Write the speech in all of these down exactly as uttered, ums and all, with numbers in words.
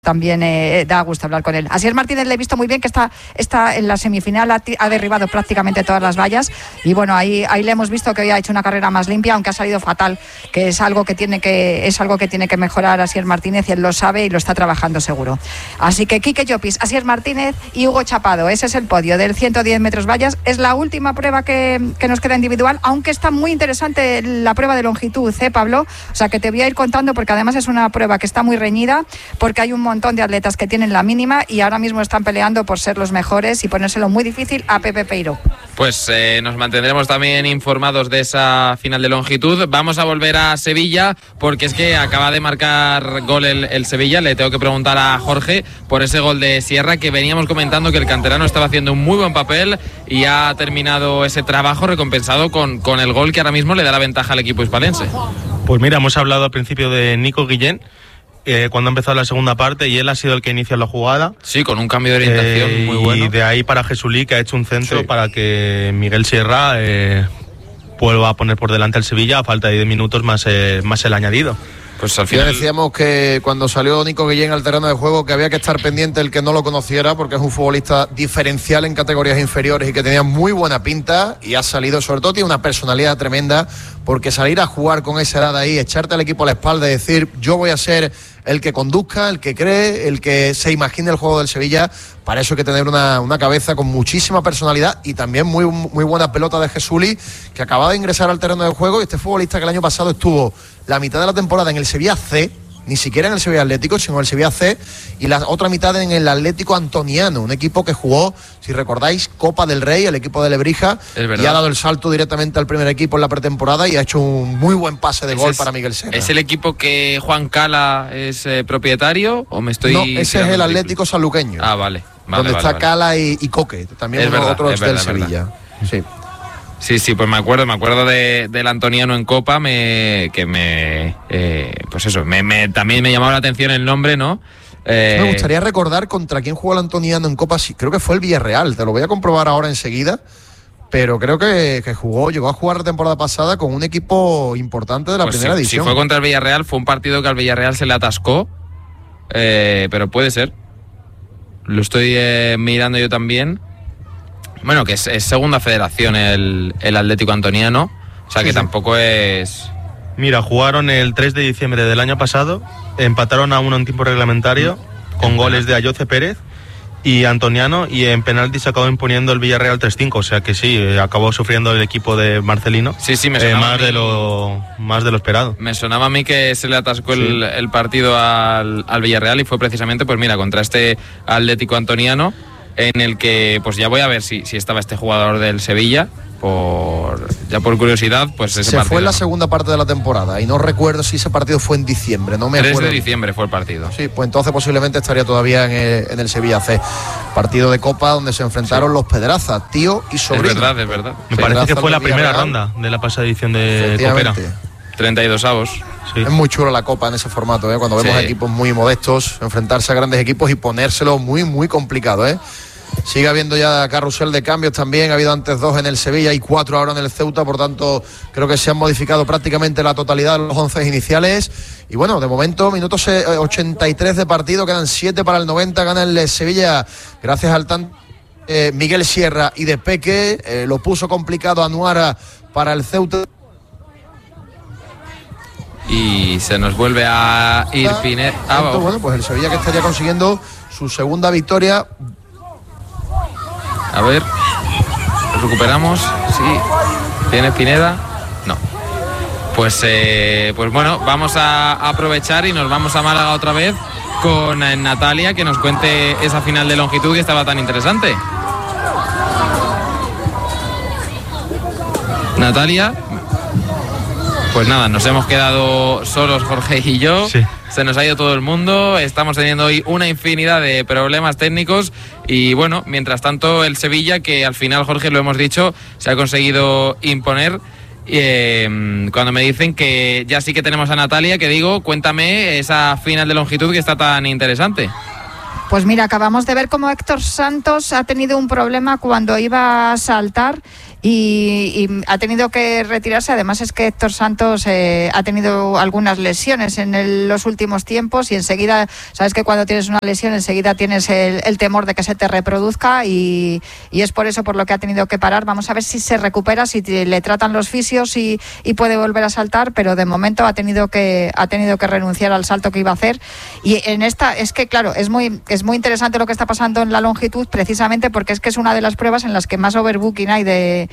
También eh, da gusto hablar con él. Asier Martínez le he visto muy bien que está, está en la semifinal, ha, ha derribado prácticamente todas las vallas y bueno, ahí, ahí le hemos visto que hoy ha hecho una carrera más limpia, aunque ha salido fatal, que es algo que tiene que, es algo que tiene que mejorar Asier Martínez y él lo sabe y lo está trabajando seguro. Así que Quique Llopis, Asier Martínez y Hugo Chapado, ese es el podio del ciento diez metros vallas. Es la última prueba que, que nos queda individual, aunque está muy interesante la prueba de longitud, ¿eh, Pablo? O sea que te voy a ir contando porque además es una prueba que está muy reñida, porque hay un montón de atletas que tienen la mínima y ahora mismo están peleando por ser los mejores y ponérselo muy difícil a Pepe Peiro. Pues eh, nos mantendremos también informados de esa final de longitud. Vamos a volver a Sevilla porque es que acaba de marcar gol el, el Sevilla. Le tengo que preguntar a Jorge por ese gol de Sierra, que veníamos comentando que el canterano estaba haciendo un muy buen papel y ha terminado ese trabajo recompensado con, con el gol que ahora mismo le da la ventaja al equipo hispalense. Pues mira, hemos hablado al principio de Nico Guillén, Eh, cuando ha empezado la segunda parte, y él ha sido el que inicia la jugada. Sí, con un cambio de orientación eh, muy bueno. Y de ahí para Jesulí, que ha hecho un centro sí. para que Miguel Sierra eh, vuelva a poner por delante al Sevilla a falta de diez minutos más, eh, más el añadido. Pues al final decíamos que cuando salió Nico Guillén al terreno de juego que había que estar pendiente el que no lo conociera, porque es un futbolista diferencial en categorías inferiores y que tenía muy buena pinta y ha salido, sobre todo tiene una personalidad tremenda, porque salir a jugar con esa edad ahí, echarte al equipo a la espalda y decir yo voy a ser el que conduzca, el que cree, el que se imagine el juego del Sevilla, para eso hay que tener una, una cabeza con muchísima personalidad y también muy, muy buena pelota de Jesulí, que acaba de ingresar al terreno de juego, y este futbolista que el año pasado estuvo la mitad de la temporada en el Sevilla C, ni siquiera en el Sevilla Atlético, sino en el Sevilla C, y la otra mitad en el Atlético Antoniano, un equipo que jugó, si recordáis, Copa del Rey, el equipo de Lebrija, y ha dado el salto directamente al primer equipo en la pretemporada y ha hecho un muy buen pase de ese gol es, para Miguel Serra. ¿Es el equipo que Juan Cala es eh, propietario o me estoy...? No, ese es el Atlético sanluqueño. Ah, vale. vale donde vale, está vale. Cala y, y Coque, también es verdad, otros es verdad, del Sevilla. Sí. Sí, sí, pues me acuerdo, me acuerdo de, del Antoniano en Copa, me, que me, eh, pues eso, me, me, también me llamaba la atención el nombre, ¿no? Eh, me gustaría recordar contra quién jugó el Antoniano en Copa, creo que fue el Villarreal, te lo voy a comprobar ahora enseguida, pero creo que, que jugó, llegó a jugar la temporada pasada con un equipo importante de la pues primera si, división. Si fue contra el Villarreal, fue un partido que al Villarreal se le atascó, eh, pero puede ser, lo estoy eh, mirando yo también. Bueno, que es, es segunda federación el, el Atlético Antoniano, o sea que sí, tampoco sí. es... Mira, jugaron el tres de diciembre del año pasado, empataron a uno en tiempo reglamentario, mm. con goles de Ayoce Pérez y Antoniano, y en penalti se acabó imponiendo el Villarreal tres cinco, o sea que sí, acabó sufriendo el equipo de Marcelino. Sí, sí, me eh, sonaba más, a mí, de lo, más de lo esperado. Me sonaba a mí que se le atascó sí. el, el partido al, al Villarreal, y fue precisamente, pues mira, contra este Atlético Antoniano, en el que pues ya voy a ver si, si estaba este jugador del Sevilla, por ya por curiosidad, pues ese se partido. fue en la segunda parte de la temporada y no recuerdo si ese partido fue en diciembre, no me acuerdo. tres de diciembre fue el partido. Sí, pues entonces posiblemente estaría todavía en el, en el Sevilla C, partido de Copa donde se enfrentaron sí. los Pedrazas, tío y sobrino. Es verdad, es verdad. Me sí. parece que fue la primera Real. ronda de la pasada edición de Copera. treinta y dos avos. Sí. Es muy chulo la Copa en ese formato, ¿eh? Cuando vemos sí. equipos muy modestos enfrentarse a grandes equipos y ponérselo muy, muy complicado, ¿eh? Sigue habiendo ya carrusel de cambios también, ha habido antes dos en el Sevilla y cuatro ahora en el Ceuta, por tanto creo que se han modificado prácticamente la totalidad de los once iniciales. Y bueno, de momento, minutos ochenta y tres de partido, quedan siete para el noventa, gana el Sevilla gracias al tan eh, Miguel Sierra y de Peque, eh, lo puso complicado a Anuara para el Ceuta. Y se nos vuelve a ir Pineda. Ah, bueno, pues el Sevilla que estaría consiguiendo su segunda victoria. A ver, recuperamos, sí, ¿tiene Pineda? No. Pues, eh, pues bueno, vamos a aprovechar y nos vamos a Málaga otra vez con eh, Natalia, que nos cuente esa final de longitud que estaba tan interesante. Natalia, pues nada, nos hemos quedado solos Jorge y yo. Sí. Se nos ha ido todo el mundo, estamos teniendo hoy una infinidad de problemas técnicos y bueno, mientras tanto el Sevilla, que al final, Jorge, lo hemos dicho, se ha conseguido imponer. Eh, cuando me dicen que ya sí que tenemos a Natalia, que digo, cuéntame esa final de longitud que está tan interesante. Pues mira, acabamos de ver cómo Héctor Santos ha tenido un problema cuando iba a saltar y, y ha tenido que retirarse. Además es que Héctor Santos eh, ha tenido algunas lesiones en el, los últimos tiempos y enseguida, sabes que cuando tienes una lesión enseguida tienes el, el temor de que se te reproduzca y, y es por eso por lo que ha tenido que parar. Vamos a ver si se recupera, si te, le tratan los fisios y, y puede volver a saltar, pero de momento ha tenido que ha tenido que renunciar al salto que iba a hacer. Y en esta es que claro, es muy es muy interesante lo que está pasando en la longitud, precisamente porque es que es una de las pruebas en las que más overbooking hay de,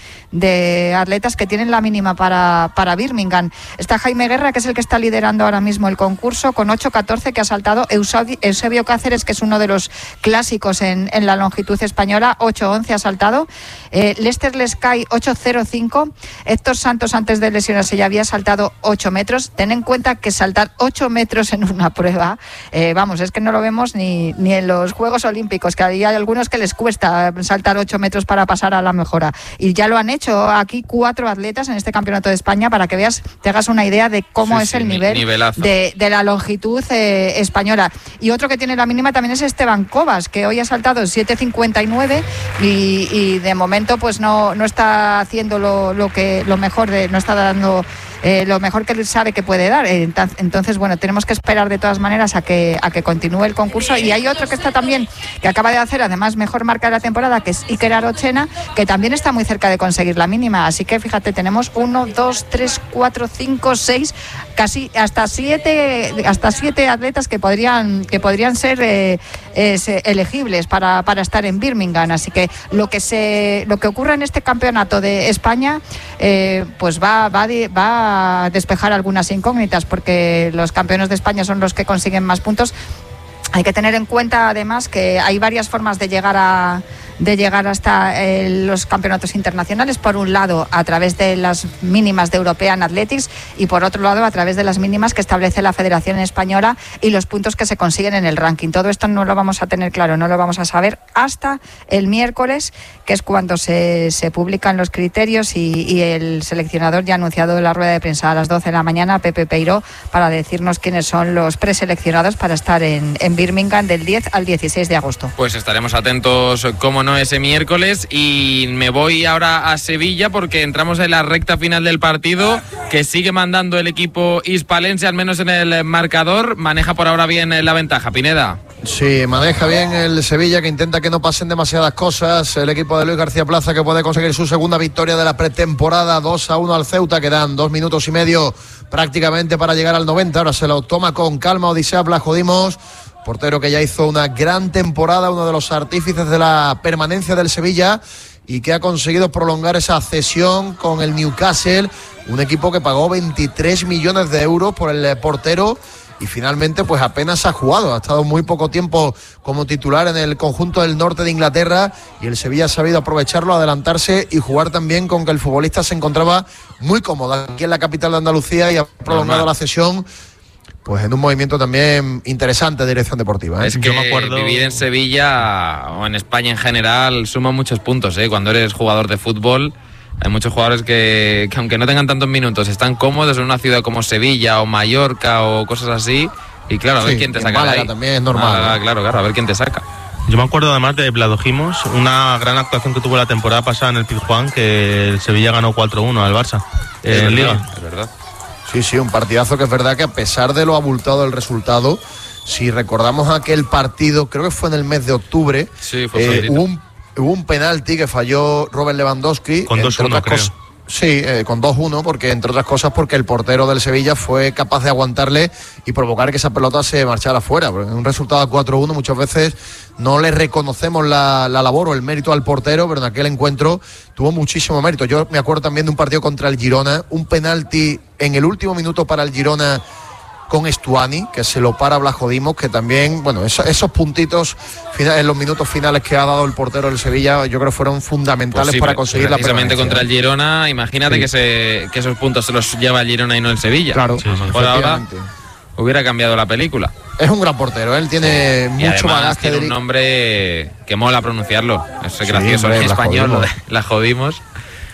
de atletas que tienen la mínima para, para Birmingham. Está Jaime Guerra, que es el que está liderando ahora mismo el concurso, con ocho catorce, que ha saltado. Eusebio, Eusebio Cáceres, que es uno de los clásicos en, en la longitud española, ocho once ha saltado. Eh, Lester Lescay, ocho cero cinco. Héctor Santos, antes de lesionarse, ya había saltado ocho metros. Ten en cuenta que saltar ocho metros en una prueba, eh, vamos, es que no lo vemos ni, ni en los Juegos Olímpicos, que hay algunos que les cuesta saltar ocho metros para pasar a la mejora. Y ya lo han hecho aquí cuatro atletas en este Campeonato de España, para que veas, te hagas una idea de cómo sí, es sí, el nivel de, de la longitud eh, española. Y otro que tiene la mínima también es Esteban Cobas, que hoy ha saltado siete cincuenta y nueve y, y de momento pues no, no está haciendo lo, lo que lo mejor, de, no está dando eh, lo mejor que él sabe que puede dar. Entonces, bueno, tenemos que esperar de todas maneras a que, a que continúe el concurso. Y hay otro que está también, que acaba de hacer además mejor marca de la temporada, que es Iker Arochena, que también está muy cerca de conseguir la mínima. Así que fíjate, tenemos uno, dos, tres, cuatro, cinco, seis, casi hasta siete, hasta siete atletas que podrían, que podrían ser eh, eh, elegibles para, para estar en Birmingham. Así que lo que se, lo que ocurra en este campeonato de España, eh, pues va, va, va a despejar algunas incógnitas, porque los campeones de España son los que consiguen más puntos. Hay que tener en cuenta además que hay varias formas de llegar a de llegar hasta eh, los campeonatos internacionales. Por un lado, a través de las mínimas de European Athletics, y por otro lado, a través de las mínimas que establece la Federación Española y los puntos que se consiguen en el ranking. Todo esto no lo vamos a tener claro, no lo vamos a saber hasta el miércoles, que es cuando se, se publican los criterios, y, y el seleccionador ya ha anunciado en la rueda de prensa a las doce de la mañana, Pepe Peiró, para decirnos quiénes son los preseleccionados para estar en, en Birmingham del diez al dieciséis de agosto. Pues estaremos atentos, cómo no, ese miércoles. Y me voy ahora a Sevilla, porque entramos en la recta final del partido, que sigue mandando el equipo hispalense, al menos en el marcador. Maneja por ahora bien la ventaja, Pineda. Sí, maneja bien el Sevilla, que intenta que no pasen demasiadas cosas. El equipo de Luis García Plaza, que puede conseguir su segunda victoria de la pretemporada, dos a uno al Ceuta. Quedan dos minutos y medio prácticamente para llegar al noventa. Ahora se lo toma con calma Odisea Blajodimos, portero que ya hizo una gran temporada, uno de los artífices de la permanencia del Sevilla, y que ha conseguido prolongar esa cesión con el Newcastle, un equipo que pagó veintitrés millones de euros por el portero, y finalmente pues apenas ha jugado, ha estado muy poco tiempo como titular en el conjunto del norte de Inglaterra, y el Sevilla ha sabido aprovecharlo, adelantarse y jugar también con que el futbolista se encontraba muy cómodo aquí en la capital de Andalucía, y ha prolongado la cesión pues en un movimiento también interesante de dirección deportiva, ¿eh? Es que Yo me acuerdo... vivir en Sevilla o en España en general suma muchos puntos, ¿eh? Cuando eres jugador de fútbol, hay muchos jugadores que, que aunque no tengan tantos minutos, están cómodos en una ciudad como Sevilla o Mallorca o cosas así, y claro, a ver Sí, quién te en saca de Málaga ahí. también es normal, Málaga, ¿eh? claro, claro, a ver quién te saca. Yo me acuerdo además de Bladojimos, una gran actuación que tuvo la temporada pasada en el Pizjuán, que el Sevilla ganó cuatro uno al Barça Es en verdad, Liga. es verdad. Sí, sí, un partidazo que es verdad que a pesar de lo abultado del resultado, si recordamos aquel partido, creo que fue en el mes de octubre, Sí, fue eh, solito. hubo, un, hubo un penalti que falló Robert Lewandowski. Con dos uno, creo. Cosas, sí, eh, con dos uno, porque entre otras cosas porque el portero del Sevilla fue capaz de aguantarle y provocar que esa pelota se marchara fuera. Porque en un resultado de cuatro uno muchas veces no le reconocemos la, la labor o el mérito al portero, pero en aquel encuentro tuvo muchísimo mérito. Yo me acuerdo también de un partido contra el Girona, un penalti en el último minuto para el Girona con Estuani, que se lo para Blajodimos, que también, bueno, esos, esos puntitos en los minutos finales que ha dado el portero del Sevilla, yo creo que fueron fundamentales Pues sí, para conseguir la precisamente permanencia. contra el Girona, imagínate Sí. que, se, que esos puntos se los lleva el Girona y no el Sevilla. Claro, a lo mejor ahora efectivamente. hubiera cambiado la película. Es un gran portero, él tiene Y mucho además bagaje. tiene de... un nombre que mola pronunciarlo. Es Sí, gracioso hombre, en la español, jodimos. lo de- la jodimos.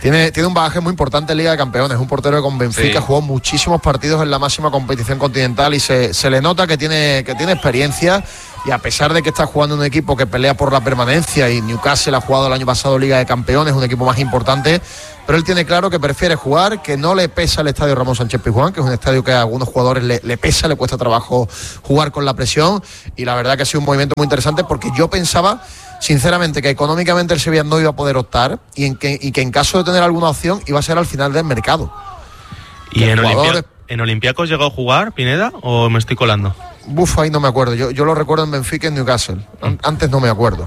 Tiene, tiene un bagaje muy importante en Liga de Campeones, un portero que con Benfica sí. jugó muchísimos partidos en la máxima competición continental y se, se le nota que tiene, que tiene experiencia, y a pesar de que está jugando en un equipo que pelea por la permanencia, y Newcastle ha jugado el año pasado Liga de Campeones, un equipo más importante, pero él tiene claro que prefiere jugar, que no le pesa el estadio Ramón Sánchez Pizjuán, que es un estadio que a algunos jugadores le, le pesa, le cuesta trabajo jugar con la presión, y la verdad que ha sido un movimiento muy interesante, porque yo pensaba sinceramente que económicamente el Sevilla no iba a poder optar, y, en que, y que en caso de tener alguna opción iba a ser al final del mercado. ¿Y en, jugador... Olimpia... en Olympiacos llegó a jugar Pineda o me estoy colando? Buf, ahí no me acuerdo, yo, yo lo recuerdo en Benfica y en Newcastle, antes no me acuerdo.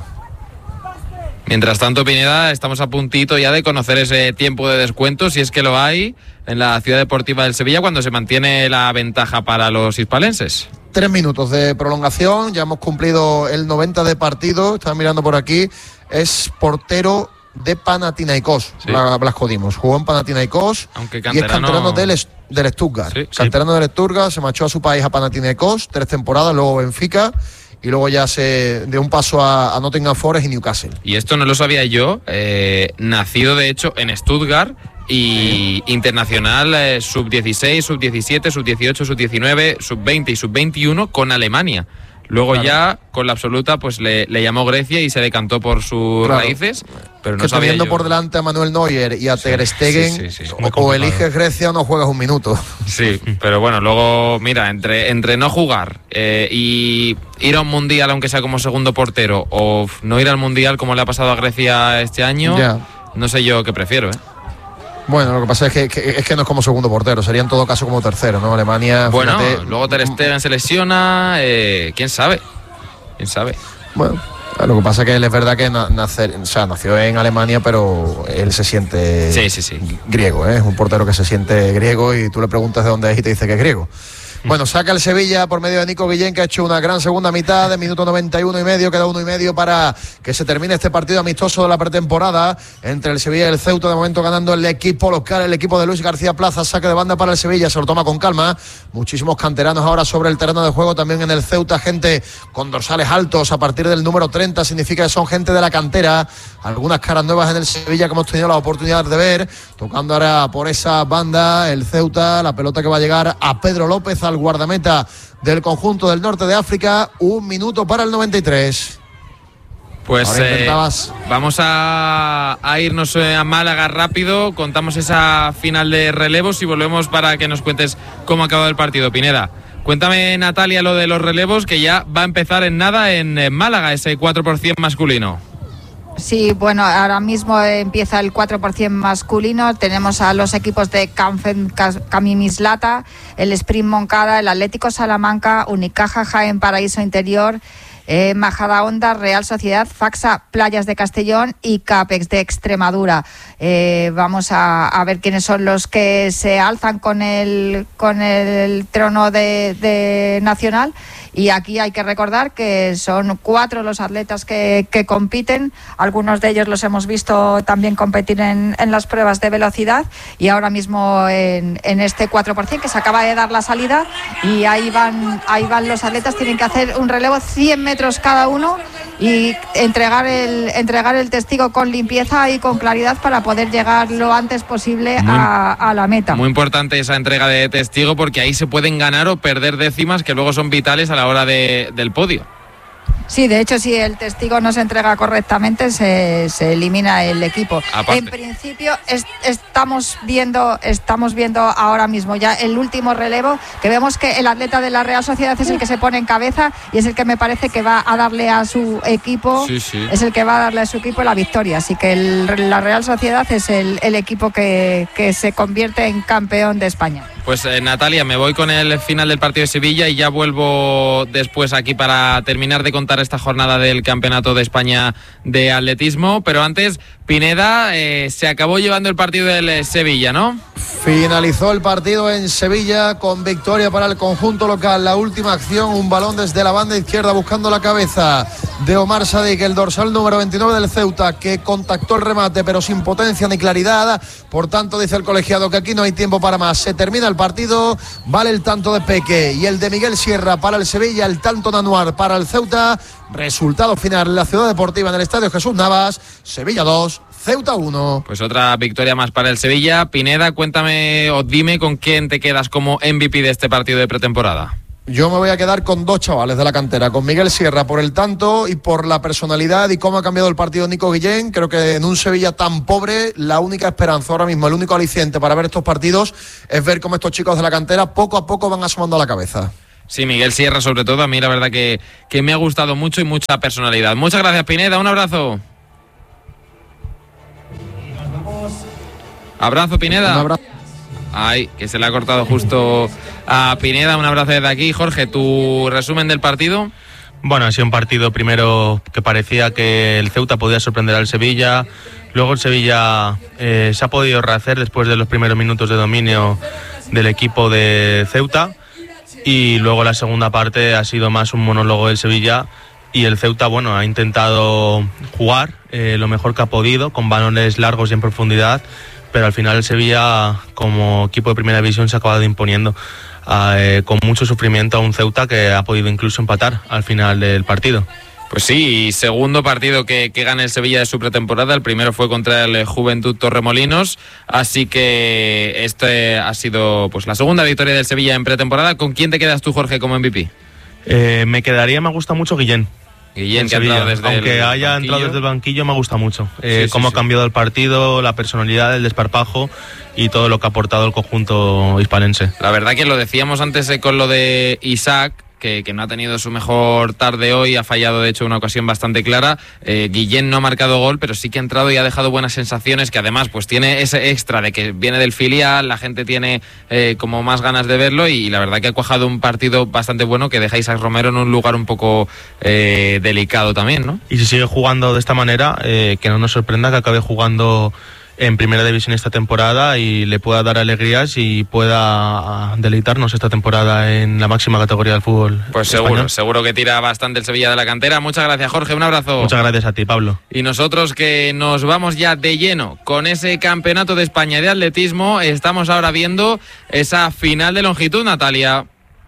Mientras tanto, Pineda, estamos a puntito ya de conocer ese tiempo de descuento, si es que lo hay, en la Ciudad Deportiva del Sevilla, cuando se mantiene la ventaja para los hispalenses. Tres minutos de prolongación, ya hemos cumplido el noventa de partido, estaba mirando por aquí, es portero de Panathinaikos, sí. Blasco Dimos, jugó en Panathinaikos, aunque canterano... y es canterano del, del Stuttgart, sí, canterano sí. del Stuttgart, se marchó a su país a Panathinaikos, tres temporadas, luego Benfica, y luego ya se dio un paso a, a Nottingham Forest y Newcastle. Y esto no lo sabía yo, eh, nacido de hecho en Stuttgart y sí. internacional eh, sub dieciséis, sub diecisiete, sub dieciocho, sub diecinueve, sub veinte y sub veintiuno con Alemania. Luego claro. ya con la absoluta pues le, le llamó Grecia y se decantó por sus claro. raíces, pero no que sabía teniendo yo. por delante a Manuel Neuer y a sí, Ter Stegen, sí, sí, sí, o, o eliges Grecia o no juegas un minuto. Sí, pero bueno, luego mira, entre, entre no jugar eh, y ir a un mundial aunque sea como segundo portero, o no ir al mundial como le ha pasado a Grecia este año, ya. no sé yo qué prefiero, ¿eh? Bueno, lo que pasa es que, que, es que no es como segundo portero, sería en todo caso como tercero, ¿no? Alemania... Bueno, fíjate, luego Ter Stegen se lesiona, eh, ¿quién sabe? ¿Quién sabe? Bueno, lo que pasa es que él es verdad que nacer, o sea, nació en Alemania, pero él se siente sí, sí, sí. griego, ¿eh? Es un portero que se siente griego y tú le preguntas de dónde es y te dice que es griego. Bueno, saca el Sevilla por medio de Nico Guillén, que ha hecho una gran segunda mitad, de minuto noventa y uno y medio, queda uno y medio para que se termine este partido amistoso de la pretemporada entre el Sevilla y el Ceuta. De momento ganando el equipo local, el equipo de Luis García Plaza, saque de banda para el Sevilla, se lo toma con calma. Muchísimos canteranos ahora sobre el terreno de juego, también en el Ceuta, gente con dorsales altos a partir del número treinta, significa que son gente de la cantera. Algunas caras nuevas en el Sevilla que hemos tenido la oportunidad de ver, tocando ahora por esa banda el Ceuta, la pelota que va a llegar a Pedro López, al guardameta del conjunto del norte de África. Un minuto para el noventa y tres. Pues eh, vamos a, a irnos a Málaga rápido, contamos esa final de relevos y volvemos para que nos cuentes cómo ha acabado el partido. Pineda, cuéntame, Natalia, lo de los relevos, que ya va a empezar en nada en, en Málaga, ese cuatro por ciento masculino. Sí, bueno, ahora mismo empieza el cuatro por ciento masculino. Tenemos a los equipos de Canfen Camimislata, el Sprint Moncada, el Atlético Salamanca, Unicaja Jaén Paraíso Interior, eh, Majadahonda, Real Sociedad, Faxa Playas de Castellón y Capex de Extremadura. Eh, vamos a, a ver quiénes son los que se alzan con el, con el trono de, de nacional. Y aquí hay que recordar que son cuatro los atletas que, que compiten. Algunos de ellos los hemos visto también competir en, en las pruebas de velocidad. Y ahora mismo en, en este cuatro por ciento que se acaba de dar la salida. Y ahí van, ahí van los atletas. Tienen que hacer un relevo cien metros cada uno y entregar el, entregar el testigo con limpieza y con claridad para poder llegar lo antes posible muy, a, a la meta. Muy importante esa entrega de testigo, porque ahí se pueden ganar o perder décimas que luego son vitales a la hora de, del podio. Sí, de hecho, si el testigo no se entrega correctamente, se, se elimina el equipo. Aparte. En principio, es, estamos viendo estamos viendo ahora mismo ya el último relevo, que vemos que el atleta de la Real Sociedad es el que se pone en cabeza y es el que me parece que va a darle a su equipo, sí, sí. es el que va a darle a su equipo la victoria. Así que el, la Real Sociedad es el, el equipo que, que se convierte en campeón de España. Pues eh, Natalia, me voy con el final del partido de Sevilla y ya vuelvo después aquí para terminar de contar esta jornada del Campeonato de España de atletismo, pero antes, Pineda, eh, se acabó llevando el partido del Sevilla, ¿no? Finalizó el partido en Sevilla con victoria para el conjunto local. La última acción, un balón desde la banda izquierda buscando la cabeza de Omar Sadik, el dorsal número veintinueve del Ceuta, que contactó el remate pero sin potencia ni claridad. Por tanto, dice el colegiado que aquí no hay tiempo para más. Se termina el partido, vale el tanto de Peque y el de Miguel Sierra para el Sevilla, el tanto de Anuar para el Ceuta. Resultado final en la Ciudad Deportiva, en el Estadio Jesús Navas, Sevilla dos, Ceuta uno. Pues otra victoria más para el Sevilla. Pineda, cuéntame o dime con quién te quedas como M V P de este partido de pretemporada. Yo me voy a quedar con dos chavales de la cantera, con Miguel Sierra por el tanto y por la personalidad y cómo ha cambiado el partido Nico Guillén. Creo que en un Sevilla tan pobre, la única esperanza ahora mismo, el único aliciente para ver estos partidos es ver cómo estos chicos de la cantera poco a poco van asomando a la cabeza. Sí, Miguel Sierra sobre todo, a mí la verdad que, que me ha gustado mucho y mucha personalidad. Muchas gracias, Pineda, un abrazo. Abrazo, Pineda. Un abrazo. Ay, que se le ha cortado justo a Pineda. Un abrazo desde aquí. Jorge, ¿tu resumen del partido? Bueno, ha sido un partido primero que parecía que el Ceuta podía sorprender al Sevilla. Luego el Sevilla eh, se ha podido rehacer después de los primeros minutos de dominio del equipo de Ceuta. Y luego la segunda parte ha sido más un monólogo del Sevilla. Y el Ceuta, bueno, ha intentado jugar eh, lo mejor que ha podido, con balones largos y en profundidad. Pero al final el Sevilla, como equipo de primera división, se ha acabado imponiendo eh, con mucho sufrimiento a un Ceuta que ha podido incluso empatar al final del partido. Pues sí, segundo partido que, que gana el Sevilla de su pretemporada. El primero fue contra el Juventud Torremolinos, así que este ha sido pues la segunda victoria del Sevilla en pretemporada. ¿Con quién te quedas tú, Jorge, como M V P? Eh, me quedaría, me gusta mucho Guillén. Guillén, que ha entrado desde Aunque el haya banquillo. entrado desde el banquillo, me gusta mucho. Eh, Sí, sí, cómo sí. ha cambiado el partido, la personalidad, el desparpajo y todo lo que ha aportado el conjunto hispalense. La verdad que lo decíamos antes eh, con lo de Isaac, que, que no ha tenido su mejor tarde hoy, ha fallado de hecho una ocasión bastante clara. eh, Guillén no ha marcado gol, pero sí que ha entrado y ha dejado buenas sensaciones, que además pues tiene ese extra de que viene del filial, la gente tiene eh, como más ganas de verlo, y, y la verdad que ha cuajado un partido bastante bueno que deja a Isaac Romero en un lugar un poco eh, delicado también, ¿no? Y si sigue jugando de esta manera, eh, que no nos sorprenda que acabe jugando en primera división esta temporada y le pueda dar alegrías y pueda deleitarnos esta temporada en la máxima categoría del fútbol. Pues español. seguro, seguro que tira bastante el Sevilla de la cantera. Muchas gracias, Jorge, un abrazo. Muchas gracias a ti, Pablo. Y nosotros que nos vamos ya de lleno con ese campeonato de España de atletismo, estamos ahora viendo esa final de longitud, Natalia.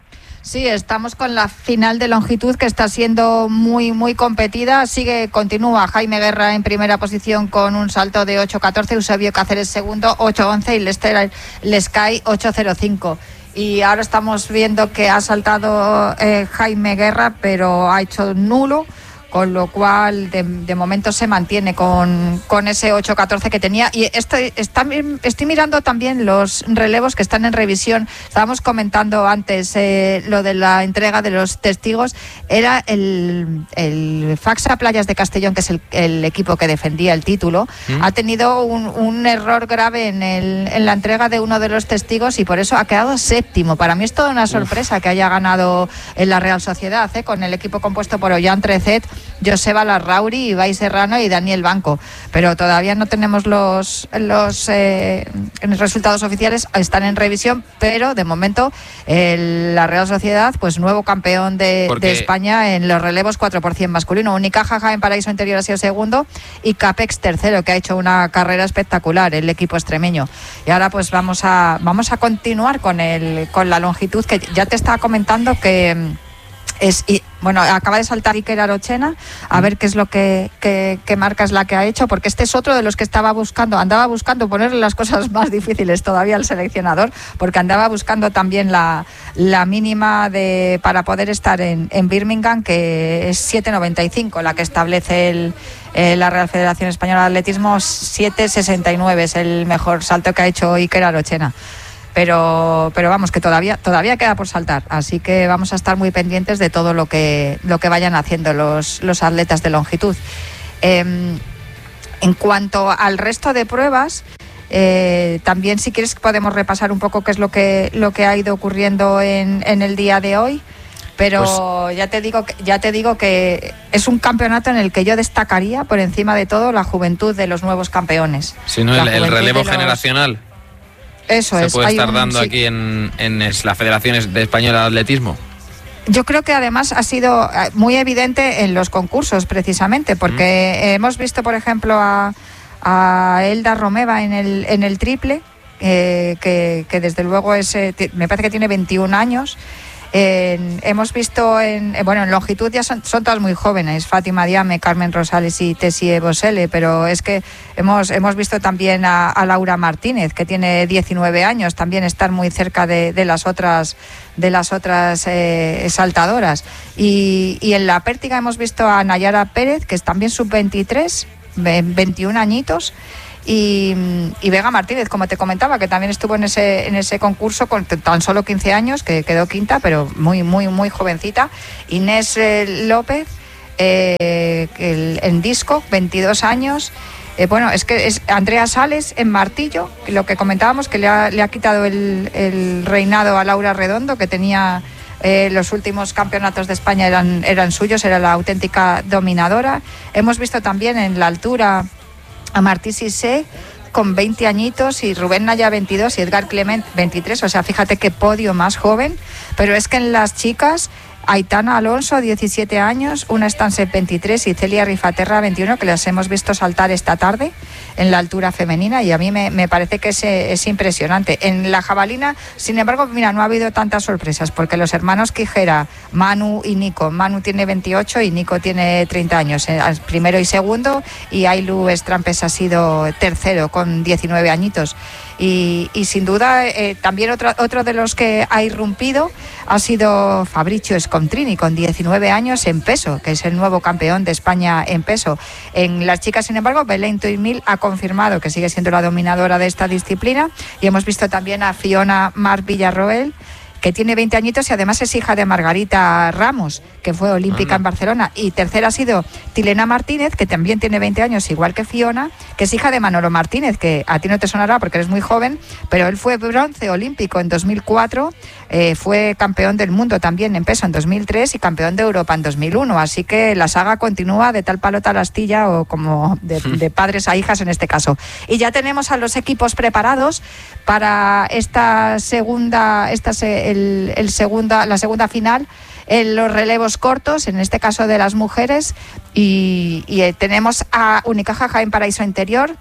Sí, estamos con la final de longitud que está siendo muy muy competida. Sigue, continúa Jaime Guerra en primera posición con un salto de ocho catorce, Eusebio Cáceres segundo, ocho once y Lester Lescay ocho cero cinco. Y ahora estamos viendo que ha saltado eh, Jaime Guerra, pero ha hecho nulo, con lo cual de, de momento se mantiene con, con ese ocho catorce que tenía. Y estoy, está, estoy mirando también los relevos que están en revisión. Estábamos comentando antes eh, lo de la entrega de los testigos. Era el, el Faxa Playas de Castellón, que es el, el equipo que defendía el título. ¿Mm? Ha tenido un, un error grave en, el, en la entrega de uno de los testigos y por eso ha quedado séptimo. Para mí es toda una sorpresa Uf. que haya ganado en la Real Sociedad, ¿eh? Con el equipo compuesto por Ollán Trecet, Joseba Larrauri, Ibai Serrano y Daniel Banco, pero todavía no tenemos los los eh, resultados oficiales, están en revisión, pero de momento el, la Real Sociedad, pues nuevo campeón de, de España en los relevos cuatro por cien masculino. Unicaja Jaén Paraíso Interior ha sido segundo y Capex tercero, que ha hecho una carrera espectacular el equipo extremeño. Y ahora pues vamos a vamos a continuar con el con la longitud, que ya te estaba comentando que es, y, bueno, acaba de saltar Iker Arochena, a ver qué es lo que, que, que marca es la que ha hecho, porque este es otro de los que estaba buscando, andaba buscando ponerle las cosas más difíciles todavía al seleccionador, porque andaba buscando también la, la mínima de para poder estar en, en Birmingham, que es siete noventa y cinco, la que establece el, eh, la Real Federación Española de Atletismo. Siete sesenta y nueve es el mejor salto que ha hecho Iker Arochena. Pero, pero vamos, que todavía todavía queda por saltar, así que vamos a estar muy pendientes de todo lo que lo que vayan haciendo los, los atletas de longitud. Eh, en cuanto al resto de pruebas, eh, también si quieres podemos repasar un poco qué es lo que lo que ha ido ocurriendo en, en el día de hoy. Pero pues, ya te digo que ya te digo que es un campeonato en el que yo destacaría por encima de todo la juventud de los nuevos campeones. Si no, el, el relevo los... generacional. Eso se es. puede Hay estar un, dando sí. aquí en, en la Federación de Española de Atletismo. Yo creo que además ha sido muy evidente en los concursos, precisamente, porque mm. hemos visto, por ejemplo, a, a Elda Romeva en el, en el triple, eh, que, que desde luego es, eh, me parece que tiene veintiún años. En, hemos visto en bueno en longitud ya son, son todas muy jóvenes, Fátima Diame, Carmen Rosales y Tessie Bosele, pero es que hemos hemos visto también a, a Laura Martínez, que tiene diecinueve años, también estar muy cerca de, de las otras de las otras eh, saltadoras, y, y en la pértiga hemos visto a Nayara Pérez, que es también sub veintitrés, veintiún añitos. Y, y Vega Martínez, como te comentaba, que también estuvo en ese en ese concurso con tan solo quince años, que quedó quinta, pero muy, muy, muy jovencita. Inés eh, López, eh, el, en disco, veintidós años. Eh, bueno, es que es Andrea Sales en martillo, lo que comentábamos, que le ha, le ha quitado el, el reinado a Laura Redondo, que tenía... Eh, los últimos campeonatos de España eran, eran suyos, era la auténtica dominadora. Hemos visto también en la altura a Martí Cissé con veinte añitos, y Rubén Naya veintidós y Edgar Clement veintitrés, o sea, fíjate qué podio más joven. Pero es que en las chicas, Aitana Alonso, diecisiete años, una Stanse veintitrés y Celia Rifaterra veintiuno, que las hemos visto saltar esta tarde en la altura femenina, y a mí me, me parece que es, es impresionante. En la jabalina, sin embargo, mira, no ha habido tantas sorpresas, porque los hermanos Quijera, Manu y Nico, Manu tiene veintiocho y Nico tiene treinta años, eh, primero y segundo, y Ailu Estrampes ha sido tercero con diecinueve añitos. Y, y sin duda eh, también otro, otro de los que ha irrumpido ha sido Fabricio Scontrini, con diecinueve años en peso, que es el nuevo campeón de España en peso. En las chicas, sin embargo, Belén Toimil ha confirmado que sigue siendo la dominadora de esta disciplina, y hemos visto también a Fiona Mar Villarroel, que tiene veinte añitos y además es hija de Margarita Ramos, que fue olímpica en Barcelona. Y tercera ha sido Tilena Martínez, que también tiene veinte años, igual que Fiona, que es hija de Manolo Martínez, que a ti no te sonará porque eres muy joven, pero él fue bronce olímpico en dos mil cuatro, eh, fue campeón del mundo también en peso en dos mil tres y campeón de Europa en dos mil uno. Así que la saga continúa de tal palo tal astilla, o como de, de padres a hijas en este caso. Y ya tenemos a los equipos preparados para esta segunda, esta se, el, el segunda, la segunda final en los relevos cortos, en este caso de las mujeres, y, y eh, tenemos a Unicaja Jaén Paraíso Interior,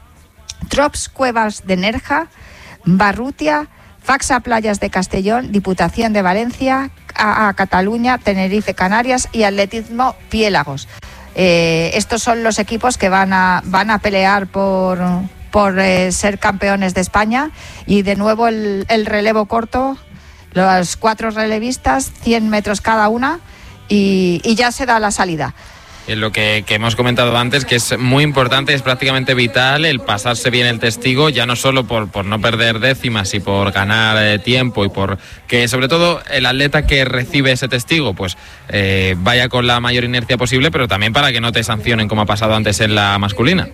Trops Cuevas de Nerja, Barrutia, Faxa Playas de Castellón, Diputación de Valencia, a, a Cataluña, Tenerife Canarias y Atletismo Piélagos. Eh, estos son los equipos que van a, van a pelear por... por eh, ser campeones de España. Y de nuevo el, el relevo corto, los cuatro relevistas, cien metros cada una, y, y ya se da la salida. Lo que, que hemos comentado antes, que es muy importante, es prácticamente vital el pasarse bien el testigo, ya no solo por, por no perder décimas y por ganar eh, tiempo, y por que sobre todo el atleta que recibe ese testigo pues eh, vaya con la mayor inercia posible, pero también para que no te sancionen como ha pasado antes en la masculina.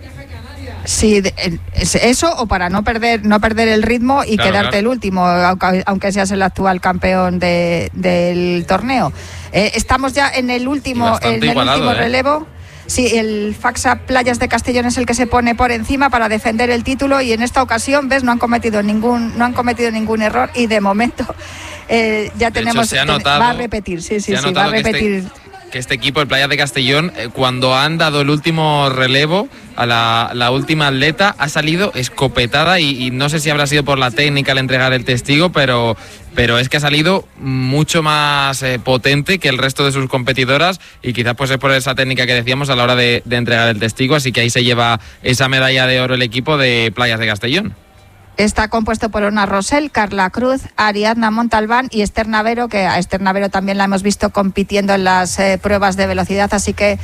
Sí, eso, o para no perder no perder el ritmo y claro, quedarte claro. el último, aunque, aunque seas el actual campeón de, del torneo. Eh, estamos ya en el último, en el igualado, último ¿eh? relevo. Sí, el Faxa Playas de Castellón es el que se pone por encima para defender el título, y en esta ocasión, ves, no han cometido ningún no han cometido ningún error, y de momento eh, ya de tenemos hecho, se ha notado, va a repetir, sí, sí, sí, va a repetir. Este... que este equipo, el Playas de Castellón, eh, cuando han dado el último relevo a la, la última atleta, ha salido escopetada, y, y no sé si habrá sido por la técnica al entregar el testigo, pero, pero es que ha salido mucho más eh, potente que el resto de sus competidoras, y quizás pues es por esa técnica que decíamos a la hora de, de entregar el testigo. Así que ahí se lleva esa medalla de oro el equipo de Playas de Castellón. Está compuesto por Ona Rosell, Carla Cruz, Ariadna Montalbán y Esther Navero, que a Esther Navero también la hemos visto compitiendo en las eh, pruebas de velocidad, así que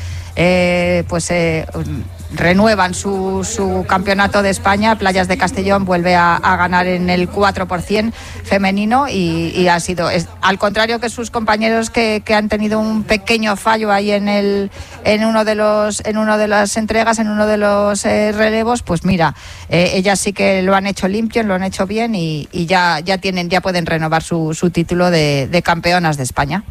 eh, pues eh, renuevan su, su campeonato de España. Playas de Castellón vuelve a, a ganar en el cuatro por ciento femenino, y, y ha sido, es, al contrario que sus compañeros que, que han tenido un pequeño fallo ahí en el en uno de los en uno de las entregas, en uno de los eh, relevos, pues mira, eh, ellas sí que lo han hecho limpio, lo han hecho bien, y, y ya ya tienen ya pueden renovar su, su título de, de campeonas de España.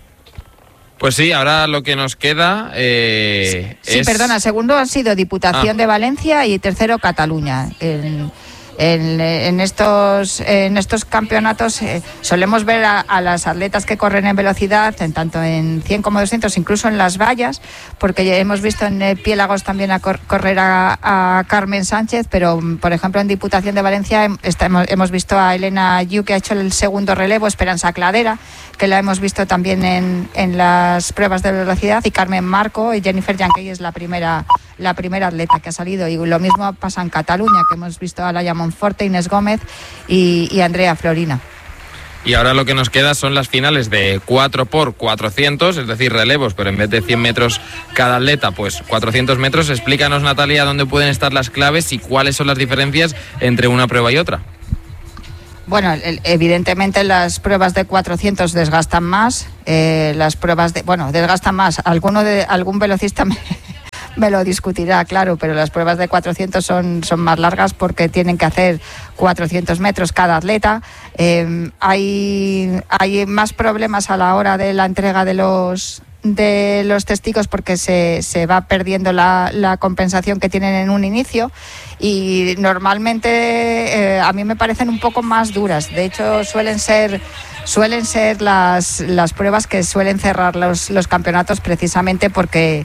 Pues sí, ahora lo que nos queda eh, sí, es... perdona, segundo han sido Diputación ah. de Valencia y tercero Cataluña. El, En, en, estos, en estos campeonatos eh, solemos ver a, a las atletas que corren en velocidad, en tanto en cien como doscientos, incluso en las vallas, porque ya hemos visto en eh, Piélagos también a cor, correr a, a Carmen Sánchez, pero por ejemplo en Diputación de Valencia hem, está, hemos, hemos visto a Elena Yu, que ha hecho el segundo relevo, Esperanza Cladera, que la hemos visto también en, en las pruebas de velocidad, y Carmen Marco y Jennifer Yankey es la primera, la primera atleta que ha salido. Y lo mismo pasa en Cataluña, que hemos visto a Laia Monforte, Inés Gómez y, y Andrea Florina. Y ahora lo que nos queda son las finales de cuatro por cuatrocientos, es decir, relevos, pero en vez de cien metros cada atleta, pues cuatrocientos metros. Explícanos, Natalia, dónde pueden estar las claves y cuáles son las diferencias entre una prueba y otra. Bueno, evidentemente las pruebas de cuatrocientos desgastan más, eh, las pruebas de, bueno, desgastan más. Alguno de algún velocista me, me lo discutirá, claro, pero las pruebas de cuatrocientos son, son más largas porque tienen que hacer cuatrocientos metros cada atleta. Eh, hay, hay más problemas a la hora de la entrega de los de los testigos porque se, se va perdiendo la, la compensación que tienen en un inicio, y normalmente eh, a mí me parecen un poco más duras. De hecho suelen ser suelen ser las, las pruebas que suelen cerrar los, los campeonatos, precisamente porque,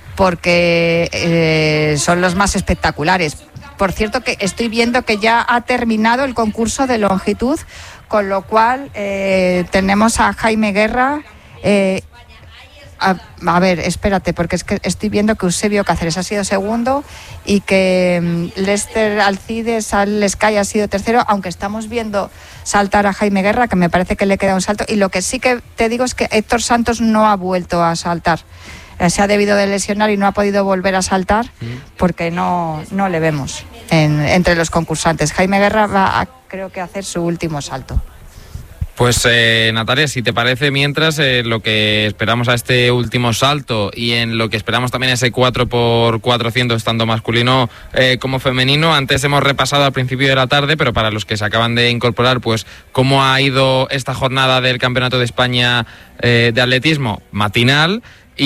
porque eh, son los más espectaculares. Por cierto, que estoy viendo que ya ha terminado el concurso de longitud, con lo cual eh, tenemos a Jaime Guerra. eh, A, a ver, espérate, porque es que estoy viendo que Eusebio Cáceres ha sido segundo y que um, Lester Alcides al Sky ha sido tercero, aunque estamos viendo saltar a Jaime Guerra, que me parece que le queda un salto. Y lo que sí que te digo es que Héctor Santos no ha vuelto a saltar. Eh, se ha debido de lesionar y no ha podido volver a saltar porque no, no le vemos en, entre los concursantes. Jaime Guerra va a, creo que, a hacer su último salto. Pues eh, Natalia, si te parece, mientras eh, lo que esperamos a este último salto y en lo que esperamos también ese cuatro por cuatrocientos, tanto masculino eh, como femenino, antes hemos repasado al principio de la tarde, pero para los que se acaban de incorporar, pues cómo ha ido esta jornada del Campeonato de España eh, de atletismo matinal.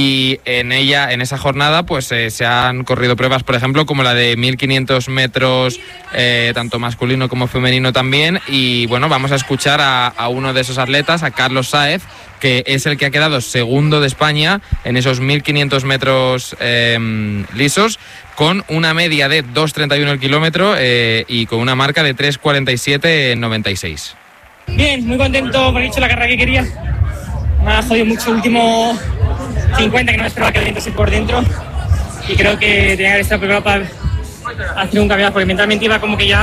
Y en ella, en esa jornada, pues eh, se han corrido pruebas, por ejemplo, como la de mil quinientos metros, eh, tanto masculino como femenino también. Y bueno, vamos a escuchar a, a uno de esos atletas, a Carlos Sáez, que es el que ha quedado segundo de España en esos mil quinientos metros eh, lisos, con una media de dos treinta y uno el kilómetro eh, y con una marca de tres cuarenta y siete noventa y seis. Bien, muy contento por haber hecho la carrera que quería. Me ha jodido mucho el último cincuenta, que no me esperaba que el viento se por dentro, y creo que tenía que estar preparado para hacer un campeonato, porque mentalmente iba como que ya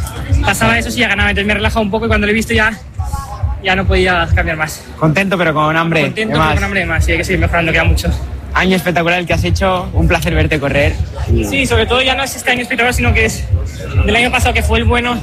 pasaba eso, sí, ya ganaba. Entonces me he relajado un poco, y cuando lo he visto ya ya no podía cambiar más. Contento pero con hambre. Contento pero con hambre de más, sí, hay que seguir mejorando, queda mucho. Año espectacular el que has hecho, un placer verte correr. Sí, sobre todo ya no es este año espectacular, sino que es del año pasado, que fue el bueno.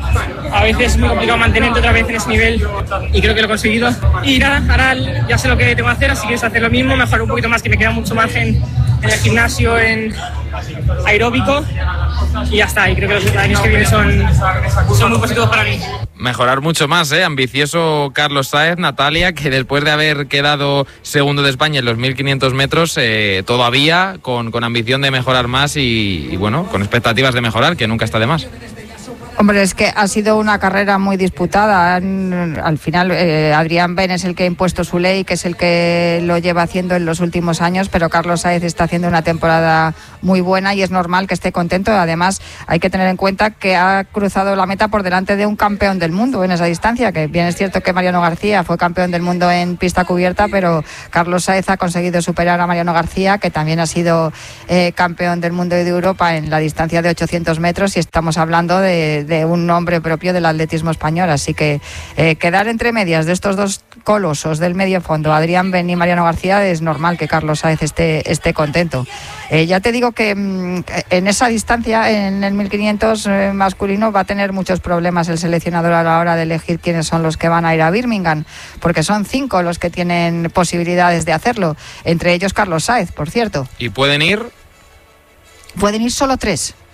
A veces es muy complicado mantenerte otra vez en ese nivel, y creo que lo he conseguido. Y nada, ahora ya sé lo que tengo que hacer, así que es hacer lo mismo, mejorar un poquito más, que me queda mucho margen en el gimnasio, en aeróbico, y ya está. Y creo que los años que vienen son, son muy positivos para mí. Mejorar mucho más, ¿eh? Ambicioso Carlos Sáez, Natalia, que después de haber quedado segundo de España en los mil quinientos metros, eh, todavía con, con ambición de mejorar más y, y, bueno, con expectativas de mejorar, que nunca está de más. Hombre, es que ha sido una carrera muy disputada. Al final, eh, Adrián Ben es el que ha impuesto su ley, que es el que lo lleva haciendo en los últimos años, pero Carlos Sáez está haciendo una temporada muy buena y es normal que esté contento. Además, hay que tener en cuenta que ha cruzado la meta por delante de un campeón del mundo en esa distancia, que bien es cierto que Mariano García fue campeón del mundo en pista cubierta, pero Carlos Sáez ha conseguido superar a Mariano García, que también ha sido eh, campeón del mundo y de Europa en la distancia de ochocientos metros, y estamos hablando de de un nombre propio del atletismo español. Así que eh, quedar entre medias de estos dos colosos del medio fondo, Adrián Ben y Mariano García, es normal que Carlos Sáez esté, esté contento. Eh, ya te digo que mm, en esa distancia, en el mil quinientos eh, masculino, va a tener muchos problemas el seleccionador a la hora de elegir quiénes son los que van a ir a Birmingham, porque son cinco los que tienen posibilidades de hacerlo, entre ellos Carlos Sáez, por cierto. ¿Y pueden ir? Pueden ir solo tres.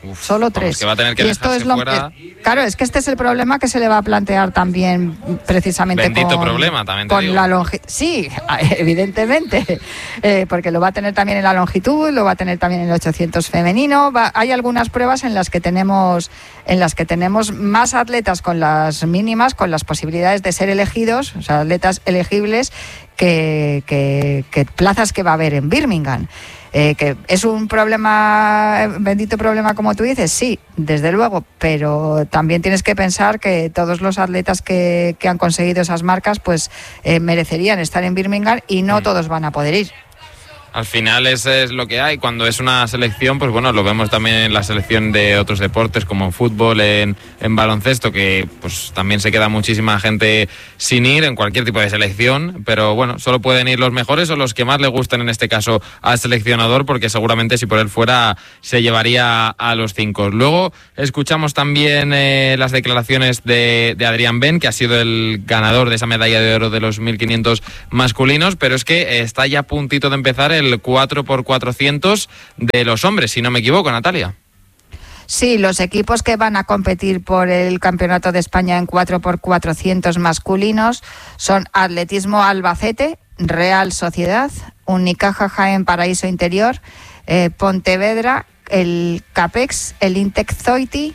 Uf, Solo vamos, tres. que va a tener que y esto dejarse es lo, fuera. eh, claro, es que este es el problema que se le va a plantear también precisamente Bendito con, problema, también te con digo. la longitud. Sí, evidentemente, eh, porque lo va a tener también en la longitud, lo va a tener también en el ochocientos femenino. Va, hay algunas pruebas en las que tenemos en las que tenemos más atletas con las mínimas, con las posibilidades de ser elegidos, o sea, atletas elegibles, que, que, que plazas que va a haber en Birmingham. Eh, que es un problema, bendito problema como tú dices, sí, desde luego, pero también tienes que pensar que todos los atletas que, que han conseguido esas marcas pues eh, merecerían estar en Birmingham y no mm. todos van a poder ir. Al final ese es lo que hay. Cuando es una selección, pues bueno, lo vemos también en la selección de otros deportes como en fútbol, en, en baloncesto, que pues también se queda muchísima gente sin ir en cualquier tipo de selección, pero bueno, solo pueden ir los mejores o los que más le gusten, en este caso al seleccionador, porque seguramente si por él fuera se llevaría a los cinco. Luego escuchamos también eh, las declaraciones de, de Adrián Ben, que ha sido el ganador de esa medalla de oro de los mil quinientos masculinos, pero es que está ya a puntito de empezar el el cuatro por cuatrocientos de los hombres, si no me equivoco, Natalia. Sí, los equipos que van a competir por el Campeonato de España en cuatro por cuatrocientos masculinos son Atletismo Albacete, Real Sociedad, Unicaja Jaén Paraíso Interior, eh, Pontevedra, el CAPEX, el Intec Zoiti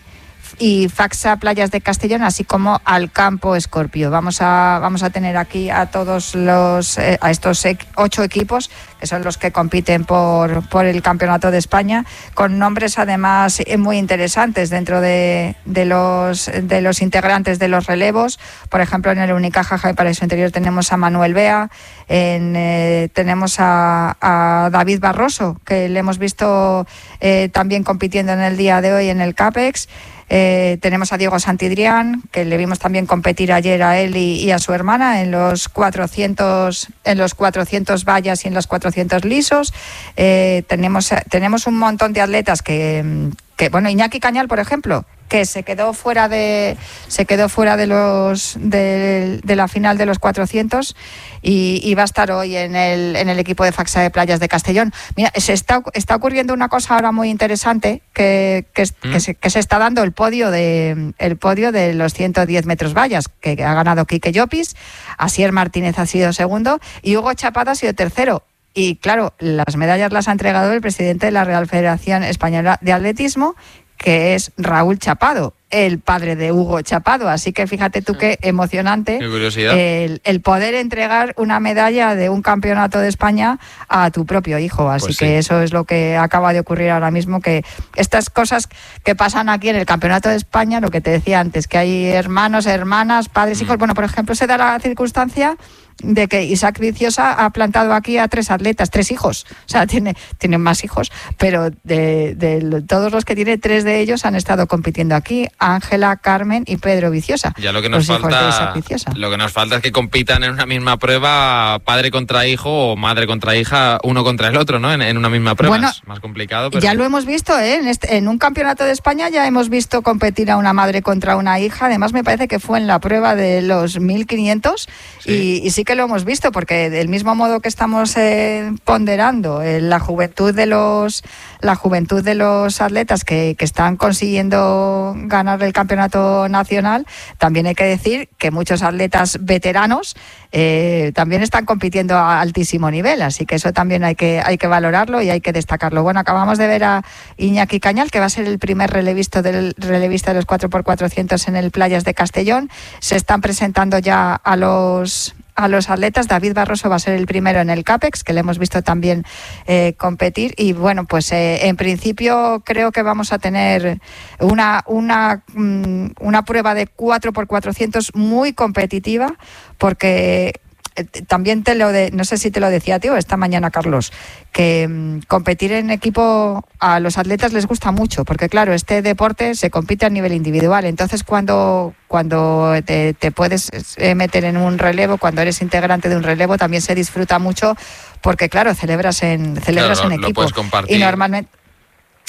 y Faxa Playas de Castellón, así como al Campo Escorpio. Vamos a vamos a tener aquí a todos los eh, a estos e- ocho equipos, que son los que compiten por por el Campeonato de España, con nombres además muy interesantes dentro de, de los de los integrantes de los relevos. Por ejemplo, en el Unicaja Jaén Paraíso Interior tenemos a Manuel Bea, en, eh, tenemos a, a David Barroso, que le hemos visto eh, también compitiendo en el día de hoy en el CAPEX. Eh, tenemos a Diego Santidrián, que le vimos también competir ayer a él y, y a su hermana en los cuatrocientos en los cuatrocientos vallas y en los cuatrocientos lisos. Eh, tenemos tenemos un montón de atletas que, que bueno, Iñaki Cañal, por ejemplo, que se quedó fuera de se quedó fuera de los de, de la final de los cuatrocientos y, y va a estar hoy en el en el equipo de Faxa de Playas de Castellón. Mira, se está está ocurriendo una cosa ahora muy interesante, que que, ¿Mm? que, se, que se está dando el podio de el podio de los ciento diez metros vallas, que ha ganado Quique Llopis, Asier Martínez ha sido segundo y Hugo Chapado ha sido tercero. Y claro, las medallas las ha entregado el presidente de la Real Federación Española de Atletismo, que es Raúl Chapado, el padre de Hugo Chapado. Así que fíjate tú qué emocionante qué curiosidad. El, el poder entregar una medalla de un campeonato de España a tu propio hijo. Así pues que sí. Eso es lo que acaba de ocurrir ahora mismo, que estas cosas que pasan aquí en el Campeonato de España, lo que te decía antes, que hay hermanos, hermanas, padres, mm. hijos. Bueno, por ejemplo, se da la circunstancia de que Isaac Viciosa ha plantado aquí a tres atletas, tres hijos, o sea, tiene, tiene más hijos, pero de, de todos los que tiene, tres de ellos han estado compitiendo aquí, Ángela, Carmen y Pedro Viciosa. Ya lo que nos falta, lo que nos falta es que compitan en una misma prueba, padre contra hijo o madre contra hija, uno contra el otro, ¿no? En, en una misma prueba. Bueno, es más complicado, pero... Ya lo hemos visto, ¿eh? En, este, en un campeonato de España ya hemos visto competir a una madre contra una hija, además me parece que fue en la prueba de los mil quinientos, sí. y, y sí que lo hemos visto, porque del mismo modo que estamos eh, ponderando eh, la juventud de los la juventud de los atletas que, que están consiguiendo ganar el campeonato nacional, también hay que decir que muchos atletas veteranos eh, también están compitiendo a altísimo nivel, así que eso también hay que hay que valorarlo y hay que destacarlo. Bueno, acabamos de ver a Iñaki Cañal, que va a ser el primer relevista del relevista de los cuatro por cuatrocientos en el Playas de Castellón. Se están presentando ya a los a los atletas. David Barroso va a ser el primero en el CAPEX, que le hemos visto también eh, competir, y bueno, pues eh, en principio creo que vamos a tener una una una prueba de cuatro por cuatrocientos muy competitiva, porque también te lo de, no sé si te lo decía, tío, esta mañana, Carlos, que mmm, competir en equipo a los atletas les gusta mucho, porque claro, este deporte se compite a nivel individual, entonces cuando cuando te, te puedes meter en un relevo, cuando eres integrante de un relevo, también se disfruta mucho, porque claro, celebras en celebras claro, en lo equipo. Puedes compartir. Y normalmente